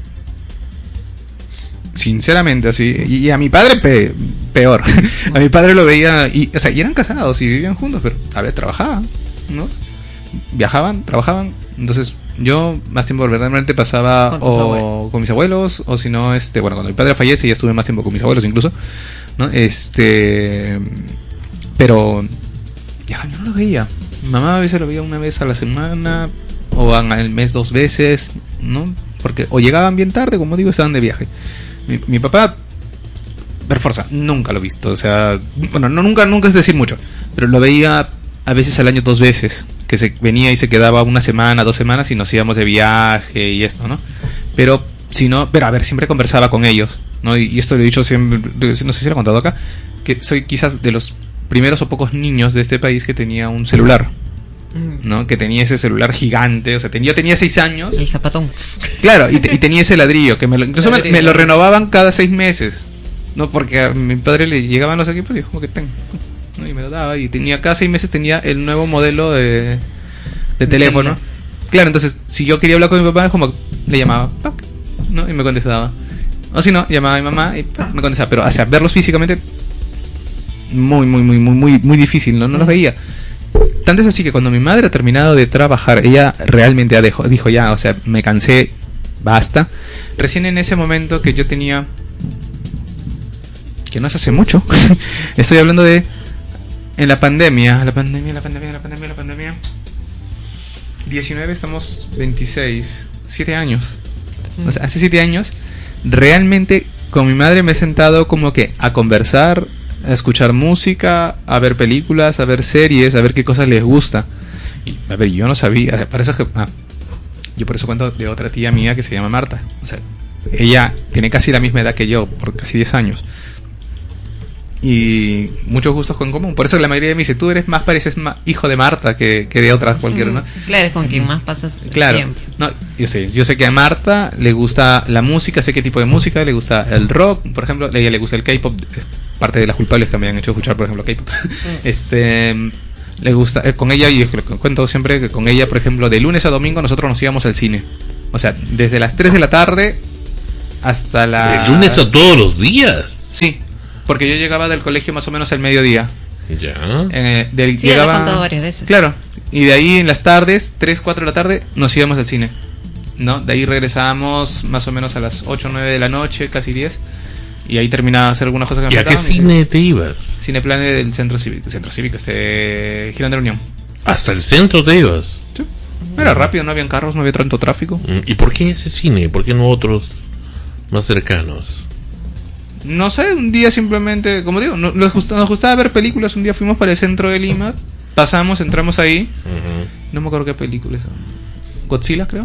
Sinceramente, así. Y a mi padre peor. A mi padre lo veía y eran casados y vivían juntos, pero a ver, trabajaban, ¿no? Viajaban, trabajaban. Entonces yo más tiempo verdaderamente pasaba con mis abuelos, o si no, bueno, cuando mi padre fallece ya estuve más tiempo con mis abuelos incluso, ¿no? Pero ya no lo veía. Mi mamá a veces lo veía una vez a la semana o al mes 2 veces, ¿no? Porque o llegaban bien tarde, como digo, estaban de viaje. Mi papá, per fuerza, nunca lo he visto. O sea, bueno, nunca es decir mucho, pero lo veía a veces al año 2 veces, que se venía y se quedaba 1 semana, 2 semanas y nos íbamos de viaje y esto, ¿no? Pero a ver, siempre conversaba con ellos, ¿no? Y esto lo he dicho siempre, no sé si lo he contado acá, que soy quizás de los primeros o pocos niños de este país que tenía un celular, ¿no? Que tenía ese celular gigante, o sea, yo tenía 6 años. El zapatón. Claro, y tenía ese ladrillo, que me lo renovaban cada 6 meses, ¿no? Porque a mi padre le llegaban los equipos y dijo, como que tengo, ¿no? Y me lo daba, y cada 6 meses tenía el nuevo modelo de teléfono. Claro, entonces, si yo quería hablar con mi papá, como le llamaba, ¿no? Y me contestaba. O si no, llamaba a mi mamá y me contestaba. Pero, o sea, verlos físicamente, muy difícil, ¿no? No los veía. Tanto es así que cuando mi madre ha terminado de trabajar, ella realmente dijo ya, o sea, me cansé, basta. Recién en ese momento que yo tenía, que no es hace mucho, estoy hablando de en la pandemia, 19, estamos 26, 7 años. O sea, hace 7 años, realmente con mi madre me he sentado como que a conversar, a escuchar música, a ver películas, a ver series, a ver qué cosas les gusta. Y a ver, yo no sabía, para eso que Yo por eso cuento de otra tía mía que se llama Marta. O sea, ella tiene casi la misma edad que yo, por casi 10 años. Y muchos gustos en común. Por eso la mayoría me dice, tú pareces más hijo de Marta que de otras cualquiera, ¿no? Claro, es con quien más pasas tiempo. No, yo sé que a Marta le gusta la música, sé qué tipo de música, le gusta el rock, por ejemplo, a ella le gusta el K-pop, parte de las culpables que me han hecho escuchar, por ejemplo, K-pop. Le gusta, con ella, y es que lo cuento siempre, que con ella, por ejemplo, de lunes a domingo nosotros nos íbamos al cine. O sea, desde las 3 de la tarde hasta la... ¿De lunes a todos los días? Sí, porque yo llegaba del colegio más o menos al mediodía. Ya. Sí, llegaba... lo he contado varias veces. Claro, y de ahí en las tardes, 3, 4 de la tarde, nos íbamos al cine, ¿no? De ahí regresábamos más o menos a las 8, 9 de la noche, casi 10. Y ahí terminaba de hacer algunas cosas que me faltaban. ¿Y a qué cine te ibas? Cineplane del Centro Cívico, Girón de la Unión. ¿Hasta el centro te ibas? Sí. Era rápido, no habían carros, no había tanto tráfico. ¿Y por qué ese cine? ¿Por qué no otros más cercanos? No sé, un día simplemente, como digo, nos gustaba ver películas. Un día fuimos para el centro de Lima, pasamos, entramos ahí. No me acuerdo qué películas son. Godzilla, creo.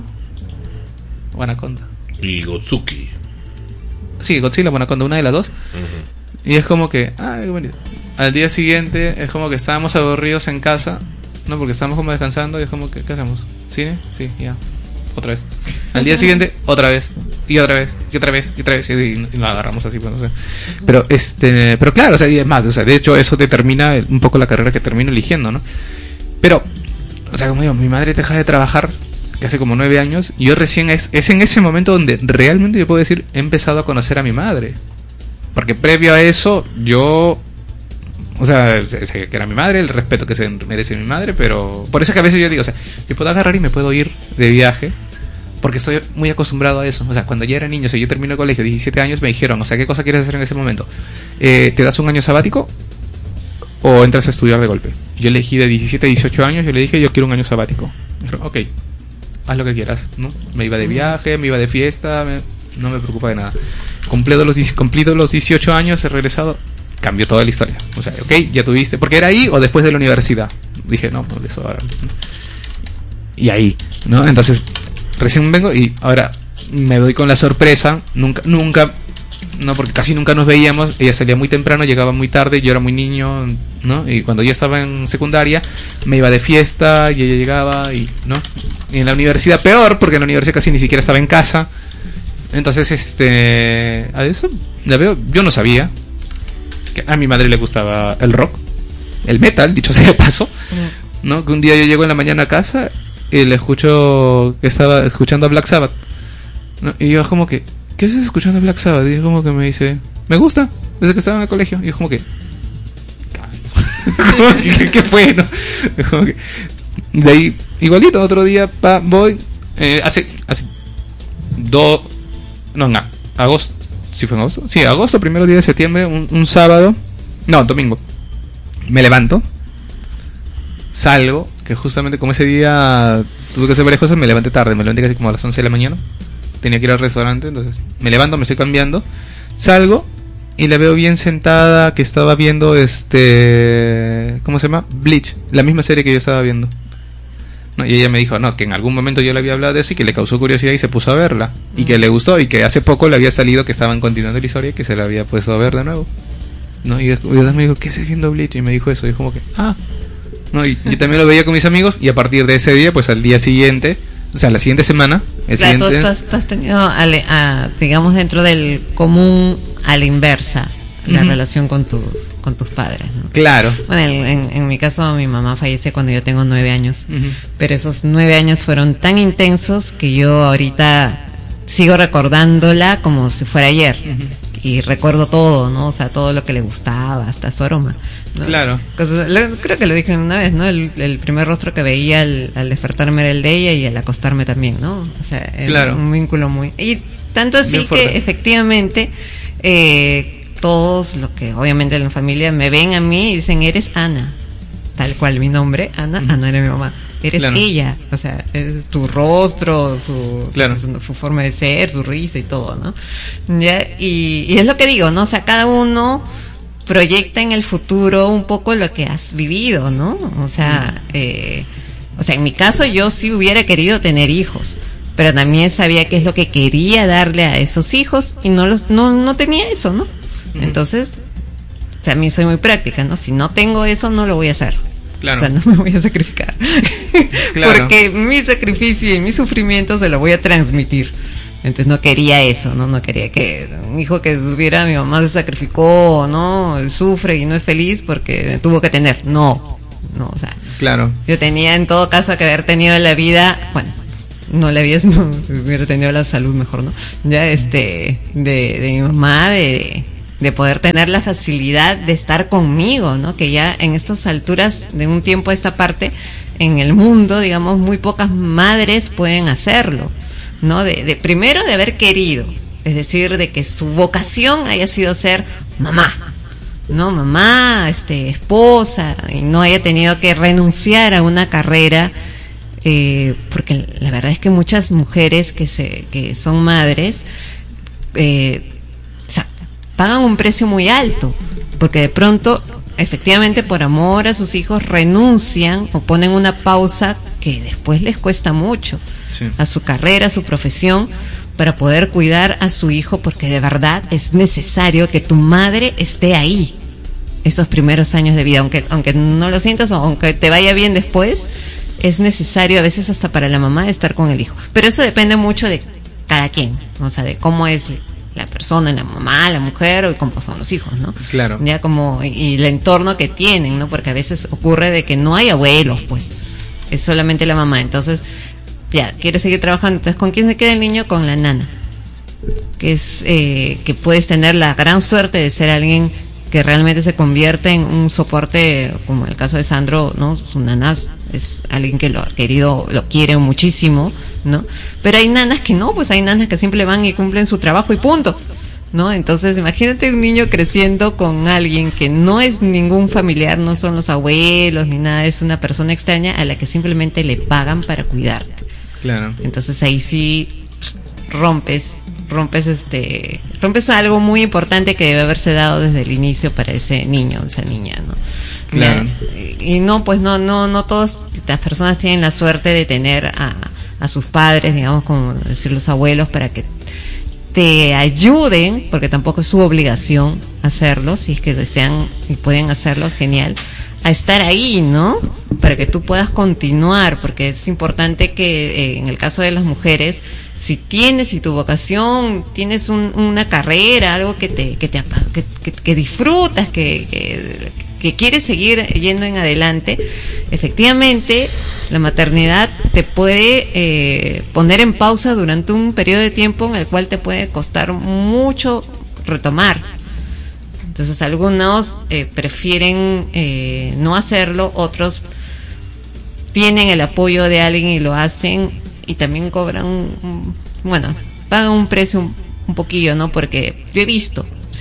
O Anaconda. Y Gotsuki. Sí, Godzilla o Anaconda, una de las dos. Y es como que, qué bonito. Al día siguiente es como que estábamos aburridos en casa, no, porque estábamos como descansando y es como que, ¿qué hacemos? ¿Cine? Sí, ya. Otra vez. Al día siguiente, otra vez. Y otra vez. Y otra vez. Y otra vez. Y nos agarramos así, pues no sé. Pero claro, o sea, y es más, o sea, de hecho eso determina un poco la carrera que termino eligiendo, ¿no? Pero, o sea, como digo, mi madre deja de trabajar que hace como 9 años, y yo recién es en ese momento donde realmente yo puedo decir, he empezado a conocer a mi madre. Porque previo a eso, yo, o sea, sé que era mi madre, el respeto que se merece mi madre, pero por eso es que a veces yo digo, o sea, yo puedo agarrar y me puedo ir de viaje, porque estoy muy acostumbrado a eso. O sea, cuando yo era niño, o sea, yo terminé el colegio, 17 años, me dijeron, o sea, ¿qué cosa quieres hacer en ese momento? ¿Te das un año sabático o entras a estudiar de golpe? Yo elegí de 17 a 18 años, yo le dije, yo quiero un año sabático. Me dijeron, ok, haz lo que quieras, ¿no? Me iba de viaje, me iba de fiesta, no me preocupa de nada. Cumplido los 18 años, he regresado, cambió toda la historia. O sea, ok, ya tuviste, porque era ahí o después de la universidad. Dije, no, pues eso ahora. Y ahí, ¿no? Entonces, recién vengo y ahora me doy con la sorpresa, nunca, no, porque casi nunca nos veíamos. Ella salía muy temprano, llegaba muy tarde, yo era muy niño, ¿no? Y cuando yo estaba en secundaria, me iba de fiesta y ella llegaba, y ¿no? Y en la universidad peor, porque en la universidad casi ni siquiera estaba en casa. Entonces, a eso la veo. Yo no sabía que a mi madre le gustaba el rock, el metal, dicho sea de paso, ¿no? Que un día yo llego en la mañana a casa y le escucho que estaba escuchando a Black Sabbath, ¿no? Y yo como que, ¿qué haces escuchando Black Sabbath? Y como que me dice, me gusta, desde que estaba en el colegio. Y yo como que, ¿qué fue, no? Como que, de ahí, igualito, otro día voy, hace agosto, ¿sí fue en agosto? Sí, agosto, primer día de septiembre, un sábado, no, domingo, me levanto, salgo, que justamente como ese día tuve que hacer varias cosas, me levanté tarde, me levanté casi como a las 11 de la mañana. Tenía que ir al restaurante, entonces me levanto, me estoy cambiando, salgo y la veo bien sentada, que estaba viendo ¿cómo se llama? Bleach, la misma serie que yo estaba viendo, ¿no? Y ella me dijo, no, que en algún momento yo le había hablado de eso y que le causó curiosidad y se puso a verla, y que le gustó, y que hace poco le había salido que estaban continuando la historia y que se la había puesto a ver de nuevo, ¿no? Y yo me dijo, ¿qué estás viendo Bleach? Y me dijo eso, y como que, no, y yo también lo veía con mis amigos, y a partir de ese día, pues al día siguiente, o sea, la siguiente semana, claro, tú has tenido, digamos, dentro del común, a la inversa, la relación con tus padres, ¿no? Claro. Bueno, en mi caso, mi mamá fallece cuando yo tengo 9 años, pero esos 9 años fueron tan intensos que yo ahorita sigo recordándola como si fuera ayer. Y recuerdo todo, ¿no? O sea, todo lo que le gustaba, hasta su aroma, ¿no? Claro. Creo que lo dije una vez, ¿no? El primer rostro que veía al despertarme era el de ella, y al acostarme también, ¿no? O sea, claro, un vínculo muy... Y tanto así que efectivamente todos, lo que obviamente en la familia me ven a mí y dicen, eres Ana, tal cual mi nombre, Ana era mi mamá. Eres ella, o sea, es tu rostro, su forma de ser, su risa y todo, ¿no? ¿Ya? Y es lo que digo, ¿no? O sea, cada uno proyecta en el futuro un poco lo que has vivido, ¿no? O sea, en mi caso yo sí hubiera querido tener hijos, pero también sabía qué es lo que quería darle a esos hijos y no tenía eso, ¿no? Entonces, también soy muy práctica, ¿no? Si no tengo eso, no lo voy a hacer. Claro. O sea, no me voy a sacrificar. Claro. Porque mi sacrificio y mi sufrimiento se lo voy a transmitir. Entonces no quería eso, ¿no? No quería que un hijo que tuviera, mi mamá se sacrificó, ¿no? Sufre y no es feliz porque tuvo que tener. No, o sea. Claro. Yo tenía en todo caso que haber tenido la vida, bueno, no la vida, no, hubiera tenido la salud mejor, ¿no? Ya de mi mamá, de poder tener la facilidad de estar conmigo, ¿no? Que ya en estas alturas de un tiempo a esta parte, en el mundo, digamos, muy pocas madres pueden hacerlo, ¿no? Primero de haber querido, es decir, de que su vocación haya sido ser mamá, ¿no? Mamá, esposa, y no haya tenido que renunciar a una carrera, porque la verdad es que muchas mujeres que son madres, pagan un precio muy alto, porque de pronto, efectivamente, por amor a sus hijos, renuncian o ponen una pausa que después les cuesta mucho, sí, a su carrera, a su profesión, para poder cuidar a su hijo, porque de verdad es necesario que tu madre esté ahí esos primeros años de vida, aunque no lo sientas o aunque te vaya bien después, es necesario a veces hasta para la mamá estar con el hijo. Pero eso depende mucho de cada quien, o sea, de cómo es la persona, la mamá, la mujer, o cómo son los hijos, ¿no? Claro. Ya como, y el entorno que tienen, ¿no? Porque a veces ocurre de que no hay abuelos, pues, es solamente la mamá. Entonces, ya, quiere seguir trabajando. Entonces, ¿con quién se queda el niño? Con la nana. Que es, que puedes tener la gran suerte de ser alguien que realmente se convierte en un soporte, como en el caso de Sandro, ¿no? Su nana es alguien que lo ha querido, lo quiere muchísimo, ¿no? Pero hay nanas que no, pues hay nanas que simplemente van y cumplen su trabajo y punto, ¿no? Entonces imagínate un niño creciendo con alguien que no es ningún familiar, no son los abuelos ni nada, es una persona extraña a la que simplemente le pagan para cuidarte. Claro. Entonces ahí sí rompes algo muy importante que debe haberse dado desde el inicio para ese niño, esa niña, ¿no? Claro. Y no, pues no todas las personas tienen la suerte de tener a sus padres, digamos, como decir los abuelos, para que te ayuden, porque tampoco es su obligación hacerlo, si es que desean y pueden hacerlo, genial, a estar ahí, ¿no? Para que tú puedas continuar, porque es importante que en el caso de las mujeres, si tu vocación, tienes una carrera, algo que disfrutas, que quieres seguir yendo en adelante, efectivamente la maternidad te puede poner en pausa durante un periodo de tiempo en el cual te puede costar mucho retomar. Entonces algunos prefieren no hacerlo, otros tienen el apoyo de alguien y lo hacen, y también cobran, pagan un precio un poquillo, ¿no? Porque yo he visto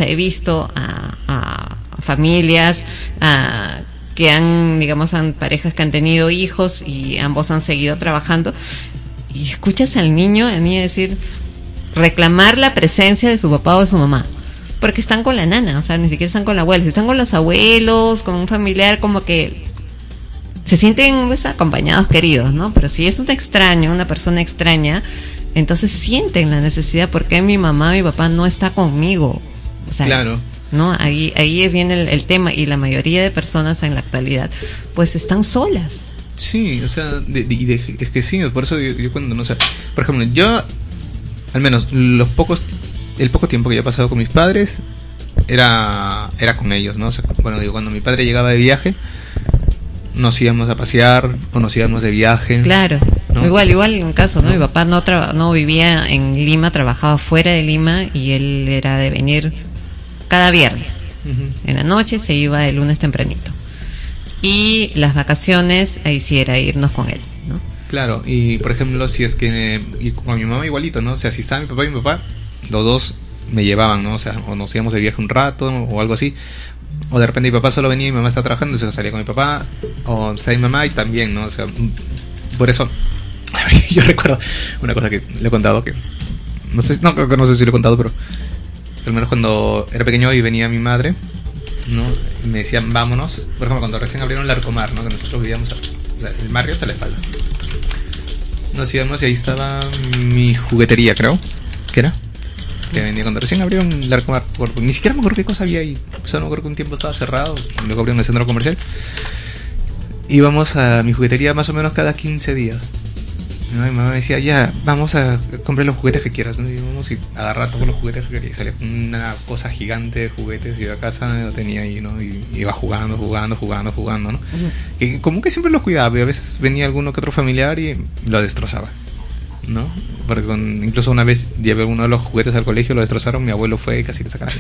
a familias que han parejas que han tenido hijos y ambos han seguido trabajando, y escuchas al niño decir, reclamar la presencia de su papá o de su mamá, porque están con la nana, o sea, ni siquiera están con la abuela, si están con los abuelos, con un familiar, como que se sienten acompañados, queridos, ¿no? Pero si es un extraño, una persona extraña, entonces sienten la necesidad, porque mi mamá, mi papá no está conmigo, o sea, claro, ¿no? Ahí viene el tema, y la mayoría de personas en la actualidad pues están solas. Sí, o sea, es que sí, por eso yo cuando no sé, por ejemplo, yo al menos el poco tiempo que yo he pasado con mis padres era con ellos, ¿no? O sea, cuando mi padre llegaba de viaje, nos íbamos a pasear o nos íbamos de viaje. Claro, ¿no? Igual en un caso, ¿no? Mi papá no vivía en Lima, trabajaba fuera de Lima, y él era de venir cada viernes. Uh-huh. En la noche se iba el lunes tempranito. Y las vacaciones, ahí sí era irnos con él, ¿no? Claro, y por ejemplo, si es que y con mi mamá igualito, ¿no? O sea, si estaba mi papá y mi papá, los dos me llevaban, ¿no? O sea, o nos íbamos de viaje un rato o algo así. O de repente mi papá solo venía y mi mamá estaba trabajando, entonces salía con mi papá, o está mi mamá y también, ¿no? O sea, por eso yo recuerdo una cosa que le he contado, que no sé si lo he contado, pero al menos cuando era pequeño y venía mi madre, ¿no? Y me decían, vámonos. Por ejemplo, cuando recién abrieron el Larcomar, ¿no? Que nosotros vivíamos el barrio hasta la espalda. nos íbamos y ahí estaba mi juguetería, creo, que era, que vendía cuando recién abrieron la Arcomark. Ni siquiera me acuerdo qué cosa había ahí, o sea, no me acuerdo que un tiempo estaba cerrado, luego abrieron el centro comercial. Íbamos a mi juguetería más o menos cada 15 días. ¿No? Y mi mamá me decía, ya, vamos a comprar los juguetes que quieras, ¿no? Y íbamos y agarrar todos los juguetes que quería. Y salía una cosa gigante de juguetes, iba a casa, lo tenía ahí, ¿no? Y iba jugando, ¿no? Y como que siempre los cuidaba, y a veces venía alguno que otro familiar y lo destrozaba, ¿no? Porque incluso una vez llevé uno de los juguetes al colegio, lo destrozaron, mi abuelo fue y casi le sacaron.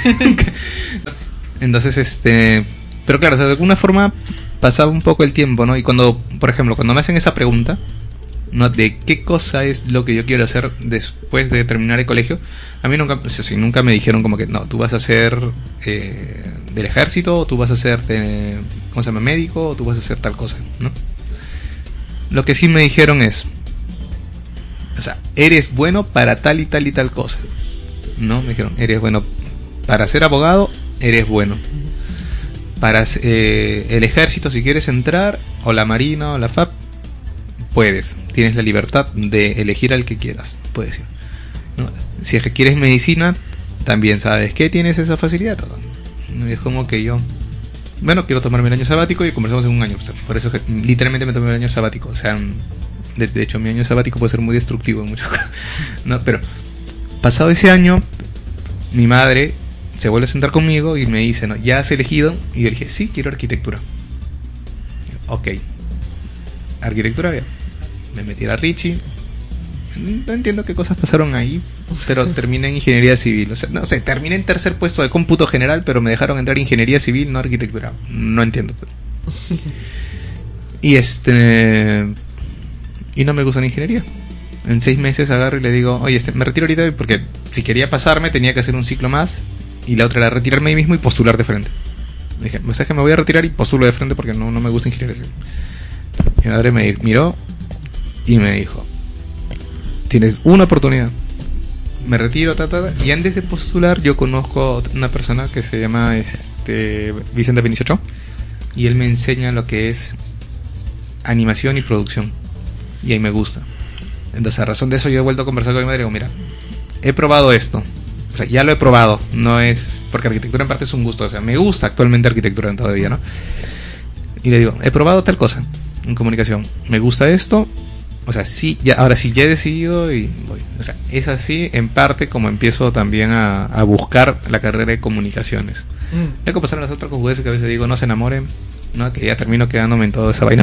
Entonces, pero claro, o sea, de alguna forma pasaba un poco el tiempo, ¿no? Y cuando, por ejemplo, cuando me hacen esa pregunta, ¿no? De qué cosa es lo que yo quiero hacer después de terminar el colegio, a mí nunca, o sea, sí, nunca me dijeron como que no, tú vas a ser del ejército, o tú vas a ser ¿cómo se llama? Médico, o tú vas a hacer tal cosa, ¿no? Lo que sí me dijeron es, o sea, eres bueno para tal y tal y tal cosa, ¿no? Me dijeron, eres bueno para ser abogado, eres bueno para el ejército, si quieres entrar, o la marina o la FAP, puedes, tienes la libertad de elegir al que quieras, puedes ir, ¿no? Si es que quieres medicina, también sabes que tienes esa facilidad, todo. Es como que yo, bueno, quiero tomarme el año sabático y conversamos en un año, pues, por eso que literalmente me tomé el año sabático, o sea, de hecho mi año sabático puede ser muy destructivo en muchas cosas, ¿no? Pero pasado ese año, mi madre se vuelve a sentar conmigo y me dice, ¿no? ¿Ya has elegido? Y yo le dije, sí, quiero arquitectura. Ok, arquitectura, bien. Me metí a la Richie. No entiendo qué cosas pasaron ahí, pero terminé en ingeniería civil. O sea, no sé, terminé en tercer puesto de cómputo general, pero me dejaron entrar en ingeniería civil, no arquitectura. No entiendo. Y y no me gusta la ingeniería. En 6 meses agarro y le digo, oye, me retiro ahorita porque si quería pasarme tenía que hacer un ciclo más, y la otra era retirarme ahí mismo y postular de frente. Me dije, o sea, que me voy a retirar y postulo de frente porque no me gusta ingeniería civil. Mi madre me miró y me dijo, tienes una oportunidad, me retiro, y antes de postular yo conozco a una persona que se llama Vicente Benicio, y él me enseña lo que es animación y producción, y ahí me gusta. Entonces a razón de eso yo he vuelto a conversar con mi madre y digo, mira, he probado esto, o sea, ya lo he probado, no es porque arquitectura en parte es un gusto, o sea, me gusta actualmente arquitectura todavía, ¿no? Y le digo, he probado tal cosa en comunicación, me gusta esto, o sea, sí, ya, ahora sí ya he decidido y voy. O sea, es así en parte como empiezo también a buscar la carrera de comunicaciones. Luego pasaron las otras jugueces que a veces digo, no se enamoren, ¿no? Que ya termino quedándome en toda esa vaina,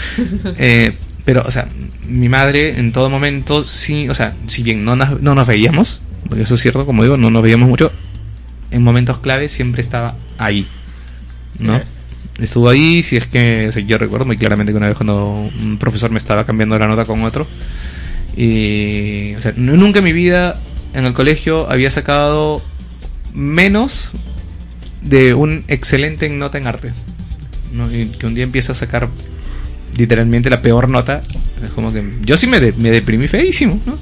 pero, o sea, mi madre en todo momento, sí, o sea, si bien no nos veíamos, porque eso es cierto, como digo, no nos veíamos mucho, en momentos claves siempre estaba ahí, ¿no? Estuvo ahí, si es que, o sea, yo recuerdo muy claramente que una vez cuando un profesor me estaba cambiando la nota con otro, y, o sea, nunca en mi vida en el colegio había sacado menos de un excelente en nota en arte, ¿no? Y que un día empieza a sacar literalmente la peor nota, es como que yo sí me deprimí feísimo, ¿no?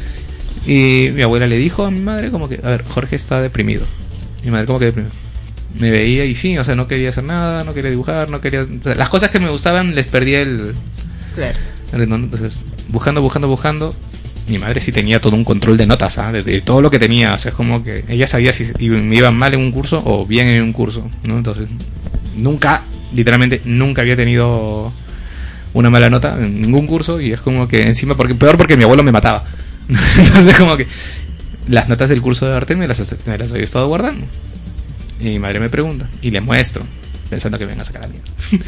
Y mi abuela le dijo a mi madre como que, a ver, Jorge está deprimido. Mi madre como que deprimido. Me veía y sí, o sea, no quería hacer nada, no quería dibujar, no quería, o sea, las cosas que me gustaban les perdía el ritmo. Entonces, buscando, mi madre sí tenía todo un control de notas, ¿sabes? De todo lo que tenía, o sea, es como que ella sabía si me iba mal en un curso o bien en un curso, ¿no? Entonces, literalmente nunca había tenido una mala nota en ningún curso, y es como que encima, peor porque mi abuelo me mataba. Entonces, como que las notas del curso de arte me las había estado guardando. Y mi madre me pregunta, y le muestro, pensando que me van a sacar a mí.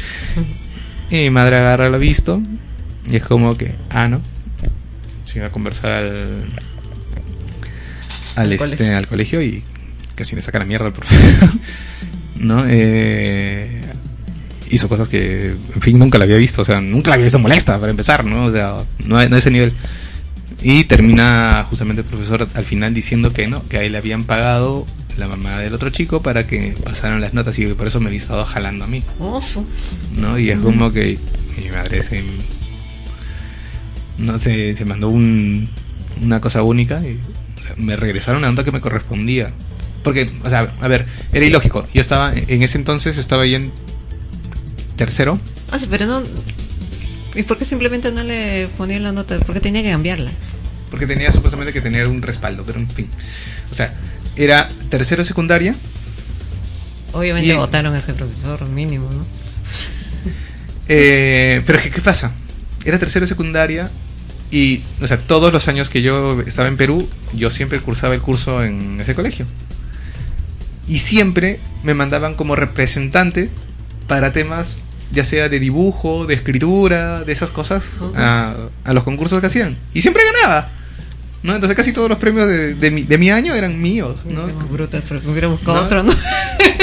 Y mi madre agarra lo visto, y es como que, no. Se iba a conversar al colegio, y casi me saca la mierda el profesor. ¿No? Hizo cosas que, en fin, nunca la había visto, o sea, nunca la había visto molesta, para empezar, ¿no? O sea, no a ese nivel. Y termina justamente el profesor al final diciendo que no, que a él le habían pagado la mamá del otro chico para que pasaran las notas, y por eso me había estado jalando a mí, ¿no? Y es como que mi madre se mandó una cosa única, y, o sea, me regresaron la nota que me correspondía, porque, o sea, a ver, era ilógico. Yo estaba en ese entonces, estaba ahí en tercero. Sí, pero no, ¿Y por qué simplemente no le ponía la nota? ¿Por qué tenía que cambiarla? Porque tenía supuestamente que tener un respaldo, pero en fin. O sea, era tercero de secundaria. Obviamente votaron a ese profesor mínimo, ¿no? Pero es que, ¿qué pasa? Era tercero de secundaria y, o sea, todos los años que yo estaba en Perú, yo siempre cursaba el curso en ese colegio. Y siempre me mandaban como representante para temas, ya sea de dibujo, de escritura, de esas cosas, a los concursos que hacían. Y siempre ganaba, ¿no? Entonces casi todos los premios de mi año eran míos, ¿no? Brutas, pero hubiera buscado otro, ¿no?